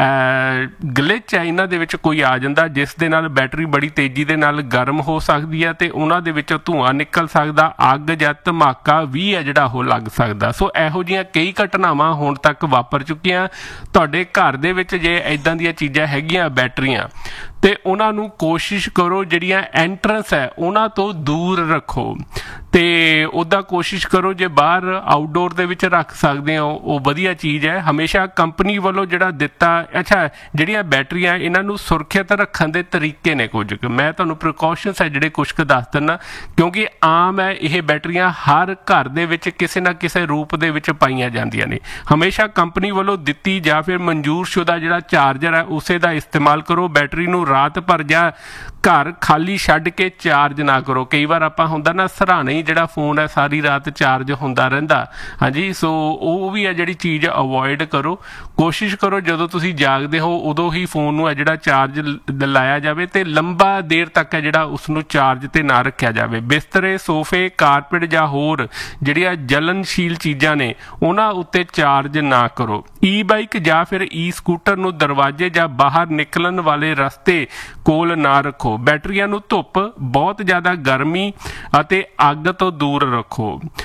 ਗਲਿਚ ਹੈ ਇਹਨਾਂ ਦੇ ਵਿੱਚ ਕੋਈ ਆ ਜਾਂਦਾ ਜਿਸ ਦੇ ਨਾਲ ਬੈਟਰੀ ਬੜੀ ਤੇਜ਼ੀ ਦੇ ਨਾਲ ਗਰਮ ਹੋ ਸਕਦੀ ਹੈ ਤੇ ਉਹਨਾਂ ਦੇ ਵਿੱਚੋਂ ਧੂੰਆਂ ਨਿਕਲ ਸਕਦਾ, ਅੱਗ ਜਾਂ ਧਮਾਕਾ ਵੀ ਹੈ ਜਿਹੜਾ ਉਹ ਲੱਗ ਸਕਦਾ। ਸੋ ਇਹੋ ਜਿਹੀਆਂ ਕਈ ਘਟਨਾਵਾਂ ਹੁਣ ਤੱਕ ਵਾਪਰ ਚੁੱਕੀਆਂ। ਤੁਹਾਡੇ ਘਰ ਦੇ ਵਿੱਚ ਜੇ ਇੱਦਾਂ ਦੀਆਂ ਚੀਜ਼ਾਂ ਹੈਗੀਆਂ ਬੈਟਰੀਆਂ ਤੇ ਉਹਨਾਂ ਨੂੰ ਕੋਸ਼ਿਸ਼ ਕਰੋ ਜਿਹੜੀਆਂ ਐਂਟਰੈਂਸ ਹੈ ਉਹਨਾਂ ਤੋਂ ਦੂਰ ਰੱਖੋ ਤੇ ਉੱਦਾਂ ਕੋਸ਼ਿਸ਼ ਕਰੋ ਜੇ ਬਾਹਰ ਆਊਟਡੋਰ ਦੇ ਵਿੱਚ ਰੱਖ ਸਕਦੇ ਹੋ ਉਹ ਵਧੀਆ ਚੀਜ਼ ਹੈ। ਹਮੇਸ਼ਾ ਕੰਪਨੀ ਵੱਲੋਂ ਜਿਹੜਾ ਦਿੱਤਾ, ਅੱਛਾ ਜਿਹੜੀਆਂ ਬੈਟਰੀਆਂ ਇਹਨਾਂ ਨੂੰ ਸੁਰੱਖਿਅਤ ਰੱਖਣ ਦੇ ਤਰੀਕੇ ਨੇ ਕੁਝ ਕੁ, ਮੈਂ ਤੁਹਾਨੂੰ ਪ੍ਰੀਕਾਸ਼ਨਸ ਹੈ ਜਿਹੜੇ ਕੁਛ ਕੁ ਦੱਸ ਦਿੰਦਾ, ਕਿਉਂਕਿ ਆਮ ਹੈ ਇਹ ਬੈਟਰੀਆਂ ਹਰ ਘਰ ਦੇ ਵਿੱਚ ਕਿਸੇ ਨਾ ਕਿਸੇ ਰੂਪ ਦੇ ਵਿੱਚ ਪਾਈਆਂ ਜਾਂਦੀਆਂ ਨੇ। ਹਮੇਸ਼ਾ ਕੰਪਨੀ ਵੱਲੋਂ ਦਿੱਤੀ ਜਾਂ ਫਿਰ ਮਨਜ਼ੂਰਸ਼ੁਦਾ ਜਿਹੜਾ ਚਾਰਜਰ ਹੈ ਉਸੇ ਦਾ ਇਸਤੇਮਾਲ ਕਰੋ। ਬੈਟਰੀ ਨੂੰ ਰਾਤ ਭਰ ਜਾਂ ਘਰ ਖਾਲੀ ਛੱਡ ਕੇ ਚਾਰਜ ਨਾ ਕਰੋ। ਕਈ ਵਾਰ ਆਪਾਂ ਹੁੰਦਾ ਨਾ ਸਰਾਣੇ ਹੀ ਜਿਹੜਾ ਫੋਨ ਹੈ ਸਾਰੀ ਰਾਤ ਚਾਰਜ ਹੁੰਦਾ ਰਹਿੰਦਾ, ਹਾਂਜੀ। ਸੋ ਉਹ ਵੀ ਹੈ ਜਿਹੜੀ ਚੀਜ਼ ਅਵੋਇਡ ਕਰੋ। ਕੋਸ਼ਿਸ਼ ਕਰੋ ਜਦੋਂ ਤੁਸੀਂ ਜਾਗਦੇ ਹੋ ਉਦੋਂ ਹੀ ਫੋਨ ਨੂੰ ਹੈ ਜਿਹੜਾ ਚਾਰਜ ਲਾਇਆ ਜਾਵੇ ਤੇ ਲੰਬਾ ਦੇਰ ਤੱਕ ਹੈ ਜਿਹੜਾ ਉਸਨੂੰ ਚਾਰਜ ਤੇ ਨਾ ਰੱਖਿਆ ਜਾਵੇ। ਬਿਸਤਰੇ, ਸੋਫੇ, ਕਾਰਪੇਟ ਜਾਂ ਹੋਰ ਜਿਹੜੀਆਂ ਜਲਨਸ਼ੀਲ ਚੀਜ਼ਾਂ ਨੇ ਉਹਨਾਂ ਉੱਤੇ ਚਾਰਜ ਨਾ ਕਰੋ। ਈ ਬਾਈਕ ਜਾਂ ਫਿਰ ਈ ਸਕੂਟਰ ਨੂੰ ਦਰਵਾਜ਼ੇ ਜਾਂ ਬਾਹਰ ਨਿਕਲਣ ਵਾਲੇ ਰਸਤੇ ਕੋਲ ਨਾ ਰੱਖੋ। ਬੈਟਰੀਆਂ ਨੂੰ ਧੁੱਪ, ਬਹੁਤ ਜ਼ਿਆਦਾ ਗਰਮੀ ਅਤੇ ਅੱਗ ਤੋਂ ਦੂਰ ਰੱਖੋ।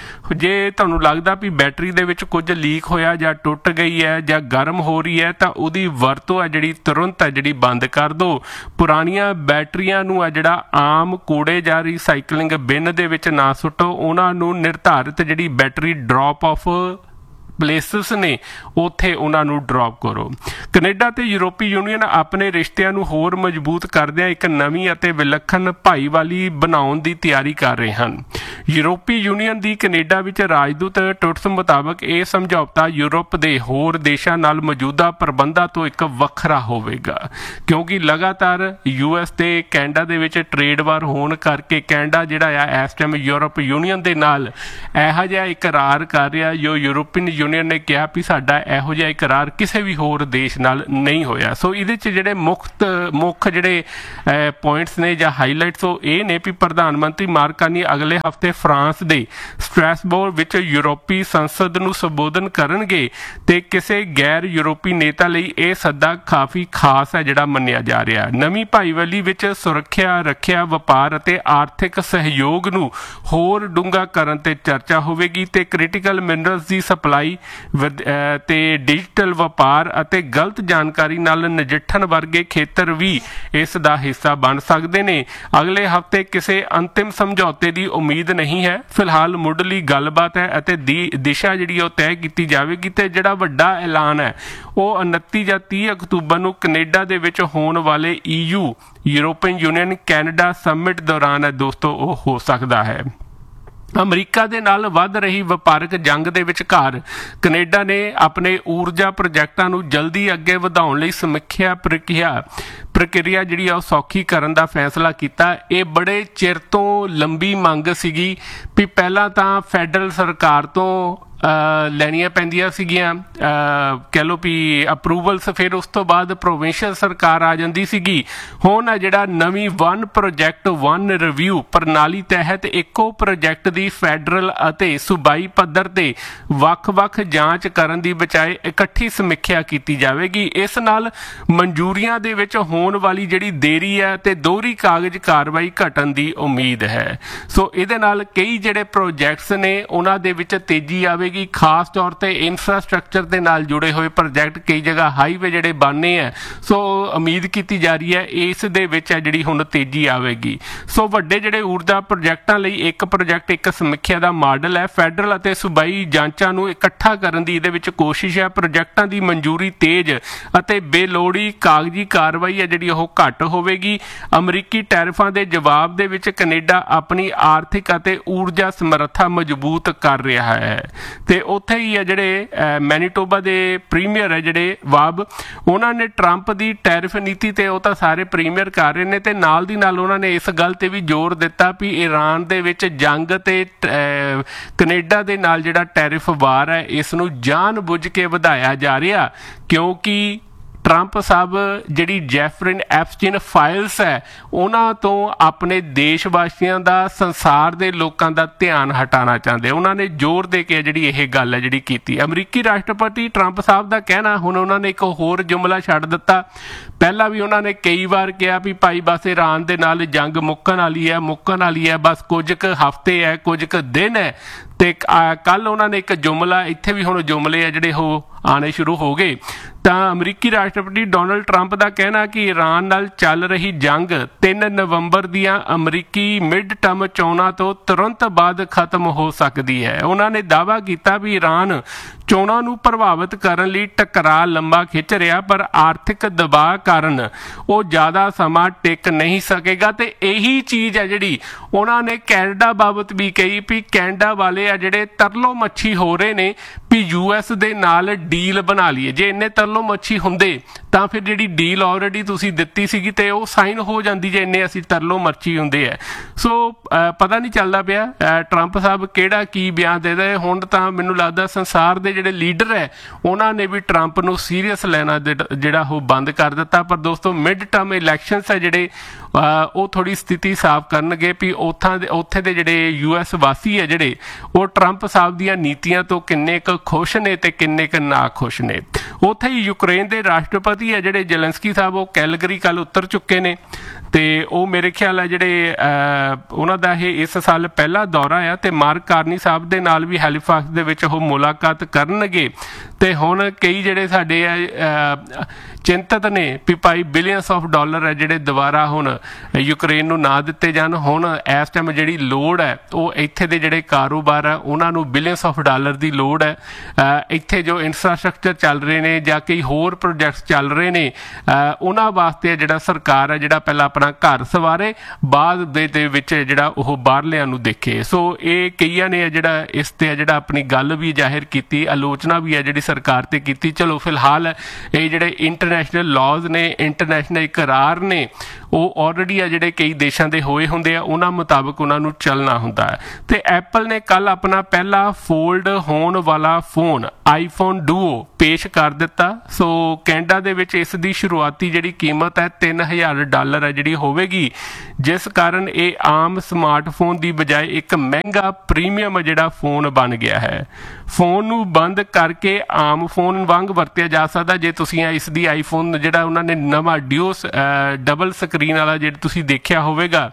ਜੇ ਤੁਹਾਨੂੰ ਲੱਗਦਾ ਵੀ ਬੈਟਰੀ ਦੇ ਵਿੱਚ ਕੁਝ ਲੀਕ ਹੋਇਆ ਜਾਂ ਟੁੱਟ ਗਈ ਹੈ ਜਾਂ ਗਰਮ ਹੋ ਰਹੀ ਹੈ ਤਾਂ ਉਹਦੀ ਵਰਤੋਂ ਹੈ ਜਿਹੜੀ ਤੁਰੰਤ ਹੈ ਜਿਹੜੀ ਬੰਦ ਕਰ ਦਿਓ। ਪੁਰਾਣੀਆਂ ਬੈਟਰੀਆਂ ਨੂੰ ਹੈ ਜਿਹੜਾ ਆਮ ਕੂੜੇ ਜਾਂ ਰੀਸਾਈਕਲਿੰਗ ਬਿਨ ਦੇ ਵਿੱਚ ਨਾ ਸੁੱਟੋ। ਉਹਨਾਂ ਨੂੰ ਨਿਰਧਾਰਿਤ ਜਿਹੜੀ ਬੈਟਰੀ ਡ੍ਰੌਪ ਆਫ ਪਲੇਸਿਸ ਨੇ ਉੱਥੇ ਉਹਨਾਂ ਨੂੰ ਡ੍ਰੌਪ ਕਰੋ। ਕੈਨੇਡਾ ਤੇ ਯੂਰਪੀ ਯੂਨੀਅਨ ਆਪਣੇ ਰਿਸ਼ਤਿਆਂ ਨੂੰ ਹੋਰ ਮਜ਼ਬੂਤ ਕਰਦਿਆਂ ਇੱਕ ਨਵੀਂ ਅਤੇ ਵਿਲੱਖਣ ਭਾਈਵਾਲੀ ਬਣਾਉਣ ਦੀ ਤਿਆਰੀ ਕਰ ਰਹੇ ਹਨ। ਯੂਰਪੀ ਯੂਨੀਅਨ ਦੀ ਕੈਨੇਡਾ ਵਿੱਚ ਰਾਜਦੂਤ ਟੁਟਸ ਮੁਤਾਬਕ ਇਹ ਸਮਝੌਤਾ ਯੂਰਪ ਦੇ ਹੋਰ ਦੇਸ਼ਾਂ ਨਾਲ ਮੌਜੂਦਾ ਪ੍ਰਬੰਧਾਂ ਤੋਂ ਇੱਕ ਵੱਖਰਾ ਹੋਵੇਗਾ, ਕਿਉਂਕਿ ਲਗਾਤਾਰ ਯੂ ਐਸ ਤੇ ਕੈਨੇਡਾ ਦੇ ਵਿੱਚ ਟ੍ਰੇਡ ਵਾਰ ਹੋਣ ਕਰਕੇ ਕੈਨੇਡਾ ਜਿਹੜਾ ਆ ਇਸ ਟਾਈਮ ਯੂਰਪ ਯੂਨੀਅਨ ਦੇ ਨਾਲ ਇਹੋ ਜਿਹਾ ਇਕਰਾਰ ਕਰ ਰਿਹਾ ਜੋ ਯੂਰਪੀਅਨ ਯੂਨੀਅਨ ਨੇ ਕਿਹਾ ਵੀ ਸਾਡਾ ਇਹੋ ਜਿਹਾ ਇਕਰਾਰ ਕਿਸੇ ਵੀ ਹੋਰ ਦੇਸ਼ ਨਾਲ ਨਹੀਂ ਹੋਇਆ। ਸੋ ਇਹਦੇ 'ਚ ਜਿਹੜੇ ਮੁੱਖ ਮੁੱਖ ਜਿਹੜੇ ਪੁਆਇੰਟਸ ਨੇ ਜਾਂ ਹਾਈਲਾਈਟਸ ਉਹ ਇਹ ਨੇ ਵੀ ਪ੍ਰਧਾਨ ਮੰਤਰੀ ਮਾਰਕ ਕਾਰਨੀ ਅਗਲੇ ਹਫ਼ਤੇ ਫਰਾਂਸ ਦੇ ਸਟ੍ਰੈਸਬੋਰਗ ਵਿੱਚ ਯੂਰਪੀ ਸੰਸਦ ਨੂੰ ਸੰਬੋਧਨ ਕਰਨਗੇ ਤੇ ਕਿਸੇ ਗੈਰ ਯੂਰਪੀ ਨੇਤਾ ਲਈ ਇਹ ਸੱਦਾ ਕਾਫੀ ਖਾਸ ਹੈ ਜਿਹੜਾ ਮੰਨਿਆ ਜਾ ਰਿਹਾ। ਨਵੀਂ ਭਾਈਵਾਲੀ ਵਿੱਚ ਸੁਰੱਖਿਆ, ਰੱਖਿਆ, ਵਪਾਰ ਅਤੇ ਆਰਥਿਕ ਸਹਿਯੋਗ ਨੂੰ ਹੋਰ ਡੂੰਘਾ ਕਰਨ ਤੇ ਚਰਚਾ ਹੋਵੇਗੀ ਤੇ ਕ੍ਰਿਟੀਕਲ ਮਿਨਰਲਸ ਦੀ ਸਪਲਾਈ ਤੇ ਡਿਜੀਟਲ ਵਪਾਰ ਅਤੇ ਗਲਤ ਜਾਣਕਾਰੀ ਨਾਲ ਨਜਿੱਠਣ ਵਰਗੇ ਖੇਤਰ ਵੀ ਇਸ ਦਾ ਹਿੱਸਾ ਬਣ ਸਕਦੇ ਨੇ। ਅਗਲੇ ਹਫ਼ਤੇ ਕਿਸੇ ਅੰਤਿਮ ਸਮਝੌਤੇ ਦੀ ਉਮੀਦ ਨਹੀਂ ਹੈ। ਫਿਲਹਾਲ ਮੁੱਢਲੀ ਗੱਲਬਾਤ ਹੈ ਅਤੇ ਦੀ ਦਿਸ਼ਾ ਜਿਹੜੀ ਉਹ ਤੈਅ ਕੀਤੀ ਜਾਵੇਗੀ ਤੇ ਜਿਹੜਾ ਵੱਡਾ ਐਲਾਨ ਹੈ ਉਹ ਉਨੱਤੀ ਜਾਂ ਤੀਹ ਅਕਤੂਬਰ ਨੂੰ ਕੈਨੇਡਾ ਦੇ ਵਿੱਚ ਹੋਣ ਵਾਲੇ E U European union Canada summit ਦੌਰਾਨ ਹੈ ਦੋਸਤੋ ਉਹ ਹੋ ਸਕਦਾ ਹੈ। ਅਮਰੀਕਾ ਦੇ ਨਾਲ ਵੱਧ ਰਹੀ ਵਪਾਰਕ ਜੰਗ ਦੇ ਵਿਚਕਾਰ ਕੈਨੇਡਾ ਨੇ ਆਪਣੇ ਊਰਜਾ ਪ੍ਰੋਜੈਕਟਾਂ ਨੂੰ ਜਲਦੀ ਅੱਗੇ ਵਧਾਉਣ ਲਈ ਸਮੀਖਿਆ ਪ੍ਰਕਿਰਿਆ ਪ੍ਰਕਿਰਿਆ ਜਿਹੜੀ ਆ ਉਹ ਸੌਖੀ ਕਰਨ ਦਾ ਫੈਸਲਾ ਕੀਤਾ। ਇਹ ਬੜੇ ਚਿਰ ਤੋਂ ਲੰਬੀ ਮੰਗ ਸੀਗੀ ਵੀ ਪਹਿਲਾਂ ਤਾਂ ਫੈਡਰਲ ਸਰਕਾਰ ਤੋਂ ਲੈਣੀਆਂ ਪੈਂਦੀਆਂ ਸੀਗੀਆਂ ਕਹਿ ਲਓ ਵੀ ਅਪਰੂਵਲਸ, ਫਿਰ ਉਸ ਤੋਂ ਬਾਅਦ ਪ੍ਰੋਵਿੰਸ਼ੀਅਲ ਸਰਕਾਰ ਆ ਜਾਂਦੀ ਸੀਗੀ। ਹੁਣ ਆ ਜਿਹੜਾ ਨਵੀਂ ਵਨ ਪ੍ਰੋਜੈਕਟ ਵਨ ਰਿਵਿਊ ਪ੍ਰਣਾਲੀ ਤਹਿਤ ਇੱਕੋ ਪ੍ਰੋਜੈਕਟ ਦੀ ਫੈਡਰਲ ਅਤੇ ਸੂਬਾਈ ਪੱਧਰ ਤੇ ਵੱਖ-ਵੱਖ ਜਾਂਚ ਕਰਨ ਦੀ ਬਜਾਏ ਇਕੱਠੀ ਸਮੀਖਿਆ ਕੀਤੀ ਜਾਵੇਗੀ। ਇਸ ਨਾਲ ਮਨਜ਼ੂਰੀਆਂ ਦੇ ਵਿੱਚ ਹੋਣ ਵਾਲੀ ਜਿਹੜੀ ਦੇਰੀ ਹੈ ਤੇ ਦੋਹਰੀ ਕਾਗਜ਼ ਕਾਰਵਾਈ ਘਟਣ ਦੀ ਉਮੀਦ ਹੈ। ਸੋ ਇਹਦੇ ਨਾਲ ਕਈ ਜਿਹੜੇ ਪ੍ਰੋਜੈਕਟਸ ਨੇ ਉਹਨਾਂ ਦੇ ਵਿੱਚ ਤੇਜ਼ੀ ਆਵੇਗੀ। ਖਾਸ ਤੌਰ ਤੇ ਇਨਫਰਾਸਟ੍ਰਕਚਰ ਦੇ ਨਾਲ ਜੁੜੇ ਹੋਏ ਪ੍ਰੋਜੈਕਟ, ਕਈ ਜਗ੍ਹਾ ਹਾਈਵੇ ਜਿਹੜੇ ਬਣਨੇ ਆ, ਸੋ ਉਮੀਦ ਕੀਤੀ ਜਾ ਰਹੀ ਹੈ ਇਸ ਦੇ ਵਿੱਚ ਹੈ ਜਿਹੜੀ ਹੁਣ ਤੇਜ਼ੀ ਆਵੇਗੀ। ਸੋ ਵੱਡੇ ਜਿਹੜੇ ਊਰਜਾ ਪ੍ਰੋਜੈਕਟਾਂ ਲਈ ਇੱਕ ਪ੍ਰੋਜੈਕਟ ਇੱਕ ਸਮੀਖਿਆ ਦਾ ਮਾਡਲ ਹੈ। ਫੈਡਰਲ ਅਤੇ ਸੂਬਾਈ ਜਾਂਚਾਂ ਨੂੰ ਇਕੱਠਾ ਕਰਨ ਦੀ ਇਹਦੇ ਵਿੱਚ ਕੋਸ਼ਿਸ਼ ਹੈ। ਪ੍ਰੋਜੈਕਟਾਂ ਦੀ ਮਨਜ਼ੂਰੀ ਤੇਜ਼ ਅਤੇ ਬੇਲੋੜੀ ਕਾਗਜ਼ੀ ਕਾਰਵਾਈ ਹੈ ਜਿਹੜੀ ਉਹ ਘੱਟ ਹੋਵੇਗੀ। ਅਮਰੀਕੀ ਟੈਰਿਫਾਂ ਦੇ ਜਵਾਬ ਦੇ ਵਿੱਚ ਕੈਨੇਡਾ ਆਪਣੀ ਆਰਥਿਕ ਅਤੇ ਊਰਜਾ ਸਮਰੱਥਾ ਮਜ਼ਬੂਤ ਕਰ ਰਿਹਾ ਹੈ ਤੇ ਉੱਥੇ ਹੀ ਆ ਜਿਹੜੇ ਮੈਨੀਟੋਬਾ ਦੇ ਪ੍ਰੀਮੀਅਰ ਹੈ ਜਿਹੜੇ ਵਾਬ, ਉਹਨਾਂ ਨੇ ਟਰੰਪ ਦੀ ਟੈਰਿਫ ਨੀਤੀ ਤੇ ਉਹ ਤਾਂ ਸਾਰੇ ਪ੍ਰੀਮੀਅਰ ਕਰ ਰਹੇ ਨੇ ਤੇ ਨਾਲ ਦੀ ਨਾਲ ਉਹਨਾਂ ਨੇ ਇਸ ਗੱਲ ਤੇ ਵੀ ਜ਼ੋਰ ਦਿੱਤਾ ਵੀ ਈਰਾਨ ਦੇ ਵਿੱਚ ਜੰਗ ਤੇ ਕੈਨੇਡਾ ਦੇ ਨਾਲ ਜਿਹੜਾ ਟੈਰਿਫ ਵਾਰ ਹੈ ਇਸ ਨੂੰ ਜਾਣ ਬੁੱਝ ਕੇ ਵਧਾਇਆ ਜਾ ਰਿਹਾ, ਕਿਉਂਕਿ ਟਰੰਪ ਸਾਹਿਬ ਜਿਹੜੀ ਜੈਫਰਿਨ ਐਪਸਟੀਨ ਫਾਈਲਸ ਹੈ ਉਹਨਾਂ ਤੋਂ ਆਪਣੇ ਦੇਸ਼ ਵਾਸੀਆਂ ਦਾ, ਸੰਸਾਰ ਦੇ ਲੋਕਾਂ ਦਾ ਧਿਆਨ ਹਟਾਉਣਾ ਚਾਹੁੰਦੇ। ਉਹਨਾਂ ਨੇ ਜ਼ੋਰ ਦੇ ਕੇ ਜਿਹੜੀ ਇਹ ਗੱਲ ਹੈ ਜਿਹੜੀ ਕੀਤੀ। ਅਮਰੀਕੀ ਰਾਸ਼ਟਰਪਤੀ ਟਰੰਪ ਸਾਹਿਬ ਦਾ ਕਹਿਣਾ, ਹੁਣ ਉਹਨਾਂ ਨੇ ਇੱਕ ਹੋਰ ਜੁਮਲਾ ਛੱਡ ਦਿੱਤਾ। ਪਹਿਲਾਂ ਵੀ ਉਹਨਾਂ ਨੇ ਕਈ ਵਾਰ ਕਿਹਾ ਵੀ ਭਾਈ ਬਸ ਈਰਾਨ ਦੇ ਨਾਲ ਜੰਗ ਮੁੱਕਣ ਵਾਲੀ ਹੈ ਮੁੱਕਣ ਵਾਲੀ ਹੈ ਬਸ ਕੁਝ ਕੁ ਹਫ਼ਤੇ ਹੈ, ਕੁਝ ਕੁ ਦਿਨ ਹੈ। ਤੇ ਕੱਲ ਉਹਨਾਂ ਨੇ ਇੱਕ ਜੁਮਲਾ, ਇੱਥੇ ਵੀ ਹੁਣ ਜੁਮਲੇ ਆ ਜਿਹੜੇ ਉਹ ਆਉਣੇ ਸ਼ੁਰੂ ਹੋ ਗਏ। ਤਾਂ ਅਮਰੀਕੀ ਰਾਸ਼ਟਰਪਤੀ ਡੋਨਲਡ ਟਰੰਪ ਦਾ ਕਹਿਣਾ ਕਿ ਈਰਾਨ ਨਾਲ ਚੱਲ ਰਹੀ ਜੰਗ ਤਿੰਨ ਨਵੰਬਰ ਦੀਆਂ ਅਮਰੀਕੀ ਮਿਡ ਟਰਮ ਚੋਣਾਂ ਤੋਂ ਤੁਰੰਤ ਬਾਅਦ ਖਤਮ ਹੋ ਸਕਦੀ ਹੈ। ਉਹਨਾਂ ਨੇ ਦਾਅਵਾ ਕੀਤਾ ਵੀ ਈਰਾਨ ਚੋਣਾਂ ਨੂੰ ਪ੍ਰਭਾਵਿਤ ਕਰਨ ਲਈ ਟਕਰਾਅ ਲੰਬਾ ਖਿੱਚ ਰਿਹਾ, ਪਰ ਆਰਥਿਕ ਦਬਾਅ ਕਾਰਨ ਉਹ ਜ਼ਿਆਦਾ ਸਮਾਂ ਟਿਕ ਨਹੀਂ ਸਕੇਗਾ। ਤੇ ਇਹੀ ਚੀਜ਼ ਹੈ ਜਿਹੜੀ ਉਹਨਾਂ ਨੇ ਕੈਨੇਡਾ ਬਾਬਤ ਵੀ ਕਹੀ ਵੀ ਕੈਨੇਡਾ ਵਾਲੇ ਆ ਜਿਹੜੇ ਤਰਲੋ ਮੱਛੀ ਹੋ ਰਹੇ ਨੇ ਵੀ ਯੂ ਐਸ ਦੇ ਨਾਲ ਡੀਲ ਬਣਾ ਲਈਏ। ਜੇ ਇੰਨੇ ਤਰਲੋ ਮੱਛੀ ਹੁੰਦੇ ਤਾਂ ਫਿਰ ਜਿਹੜੀ ਡੀਲ ਆਲਰੇਡੀ ਤੁਸੀਂ ਦਿੱਤੀ ਸੀਗੀ ਤੇ ਉਹ ਸਾਈਨ ਹੋ ਜਾਂਦੀ ਜੇ ਇੰਨੇ ਅਸੀਂ ਤਰਲੋ ਮੱਛੀ ਹੁੰਦੇ ਆ। ਸੋ ਪਤਾ ਨਹੀਂ ਚੱਲਦਾ ਪਿਆ ਟਰੰਪ ਸਾਹਿਬ ਕਿਹੜਾ ਕੀ ਬਿਆਨ ਦੇ ਦੇ। ਹੁਣ ਤਾਂ ਮੈਨੂੰ ਲੱਗਦਾ ਸੰਸਾਰ ਦੇ ਜਿਹੜੇ ਲੀਡਰ ਹੈ ਉਹਨਾਂ ਨੇ ਵੀ ਟਰੰਪ ਨੂੰ ਸੀਰੀਅਸ ਲੈਣਾ ਜਿਹੜਾ ਉਹ ਬੰਦ ਕਰ ਦਿੱਤਾ। ਪਰ ਦੋਸਤੋ ਮਿਡ ਟਰਮ ਇਲੈਕਸ਼ਨਸ ਹੈ ਜਿਹੜੇ ਉਹ ਥੋੜੀ ਸਥਿਤੀ ਸਾਫ਼ ਕਰਨਗੇ ਵੀ ਉੱਥਾਂ ਦੇ ਉੱਥੇ ਦੇ ਜਿਹੜੇ ਯੂ ਐਸ ਵਾਸੀ ਹੈ ਜਿਹੜੇ ਉਹ ਟਰੰਪ ਸਾਹਿਬ ਦੀਆਂ ਨੀਤੀਆਂ ਤੋਂ ਕਿੰਨੇ ਕੁ ਖੁਸ਼ ਨੇ ਤੇ ਕਿੰਨੇ ਕੁ ਨਾ ਖੁਸ਼ ਨੇ। ਉੱਥੇ ਹੀ ਯੂਕਰੇਨ ਦੇ ਰਾਸ਼ਟਰਪਤੀ ਹੈ ਜਿਹੜੇ ਜ਼ੈਲੈਂਸਕੀ ਸਾਹਿਬ ਉਹ ਕੈਲਗਰੀ ਕੱਲ ਉਤਰ ਚੁੱਕੇ ਨੇ ਤੇ ਉਹ ਮੇਰੇ ਖਿਆਲ ਹੈ ਜਿਹੜੇ ਉਹਨਾਂ ਦਾ ਇਹ ਇਸ ਸਾਲ ਪਹਿਲਾ ਦੌਰਾ ਆ ਤੇ ਮਾਰਕ ਕਾਰਨੀ ਸਾਹਿਬ ਦੇ ਨਾਲ ਵੀ ਹੈਲੀਫੈਕਸ ਦੇ ਵਿੱਚ ਉਹ ਮੁਲਾਕਾਤ ਕਰਨਗੇ। ਤੇ ਹੁਣ ਕਈ ਜਿਹੜੇ ਸਾਡੇ ਚਿੰਤਤ ਨੇ ਵੀ ਭਾਈ ਬਿਲੀਅਨਸ ਆਫ ਡਾਲਰ ਹੈ ਜਿਹੜੇ ਦੁਬਾਰਾ ਹੁਣ ਯੂਕਰੇਨ ਨੂੰ ਨਾ ਦਿੱਤੇ ਜਾਣ। ਹੁਣ ਇਸ ਟਾਈਮ ਜਿਹੜੀ ਲੋੜ ਹੈ ਉਹ ਇੱਥੇ ਦੇ ਜਿਹੜੇ ਕਾਰੋਬਾਰ ਹੈ ਉਹਨਾਂ ਨੂੰ ਬਿਲੀਅਨਸ ਆਫ ਡਾਲਰ ਦੀ ਲੋੜ ਹੈ। ਇੱਥੇ ਜੋ ਇਨਫਰਾਸਟ੍ਰਕਚਰ ਚੱਲ ਰਹੇ ਨੇ ਜਾਂ ਕਈ ਹੋਰ ਪ੍ਰੋਜੈਕਟਸ ਚੱਲ ਰਹੇ ਨੇ ਉਹਨਾਂ ਵਾਸਤੇ ਜਿਹੜਾ ਸਰਕਾਰ ਹੈ ਜਿਹੜਾ ਪਹਿਲਾਂ ਆਪਣਾ ਘਰ ਸਵਾਰੇ ਬਾਅਦ ਦੇ ਦੇ ਵਿੱਚ ਜਿਹੜਾ ਉਹ ਬਾਹਰਲਿਆਂ ਨੂੰ ਦੇਖੇ। ਸੋ ਇਹ ਕਈਆਂ ਨੇ ਜਿਹੜਾ ਇਸ ਤੇ ਜਿਹੜਾ ਆਪਣੀ ਗੱਲ ਵੀ ਜ਼ਾਹਿਰ ਕੀਤੀ, ਆਲੋਚਨਾ ਵੀ ਹੈ ਜਿਹੜੀ ਸਰਕਾਰ ਤੇ ਕੀਤੀ। ਚਲੋ ਫਿਲਹਾਲ ਇਹ ਜਿਹੜੇ ਇੰਟਰਨੈਸ਼ਨਲ ਲਾਜ਼ ਨੇ, ਇੰਟਰਨੈਸ਼ਨਲ ਇਕਰਾਰ ਨੇ, ਉਹ ਆਲਰੇਡੀ ਆ ਜਿਹੜੇ ਕਈ ਦੇਸ਼ਾਂ ਦੇ ਹੋਏ ਹੁੰਦੇ ਆ, ਉਹਨਾਂ ਮੁਤਾਬਕ ਉਹਨਾਂ ਨੂੰ ਚੱਲਣਾ ਹੁੰਦਾ ਹੈ। ਤੇ ਐਪਲ ਨੇ ਕੱਲ ਆਪਣਾ ਪਹਿਲਾ ਫੋਲਡ ਹੋਣ ਵਾਲਾ ਫੋਨ ਆਈਫੋਨ ਡੂਓ ਪੇਸ਼ ਕਰ ਦਿੱਤਾ। ਸੋ ਕੈਨੇਡਾ ਦੇ ਵਿੱਚ ਇਸ ਦੀ ਸ਼ੁਰੂਆਤੀ ਜਿਹੜੀ ਕੀਮਤ ਹੈ ਤਿੰਨ ਹਜ਼ਾਰ ਡਾਲਰ ਹੈ ਜਿਹੜੀ ਹੋਵੇਗੀ, ਜਿਸ ਕਾਰਨ ਇਹ ਆਮ ਸਮਾਰਟਫੋਨ ਦੀ ਬਜਾਏ ਇੱਕ ਮਹਿੰਗਾ ਪ੍ਰੀਮੀਅਮ ਜਿਹੜਾ ਫੋਨ ਬਣ ਗਿਆ ਹੈ। ਫੋਨ ਨੂੰ ਬੰਦ ਕਰਕੇ ਆਮ ਫੋਨ ਵਾਂਗ ਵਰਤਿਆ ਜਾ ਸਕਦਾ ਜੇ ਤੁਸੀਂ ਇਸ ਦੀ ਆਈਫੋਨ ਜਿਹੜਾ ਉਹਨਾਂ ਨੇ ਨਵਾਂ ਡਿਓ ਡਬਲ ਸਕਰੀਨ ਵਾਲਾ ਜਿਹੜਾ ਤੁਸੀਂ ਦੇਖਿਆ ਹੋਵੇਗਾ,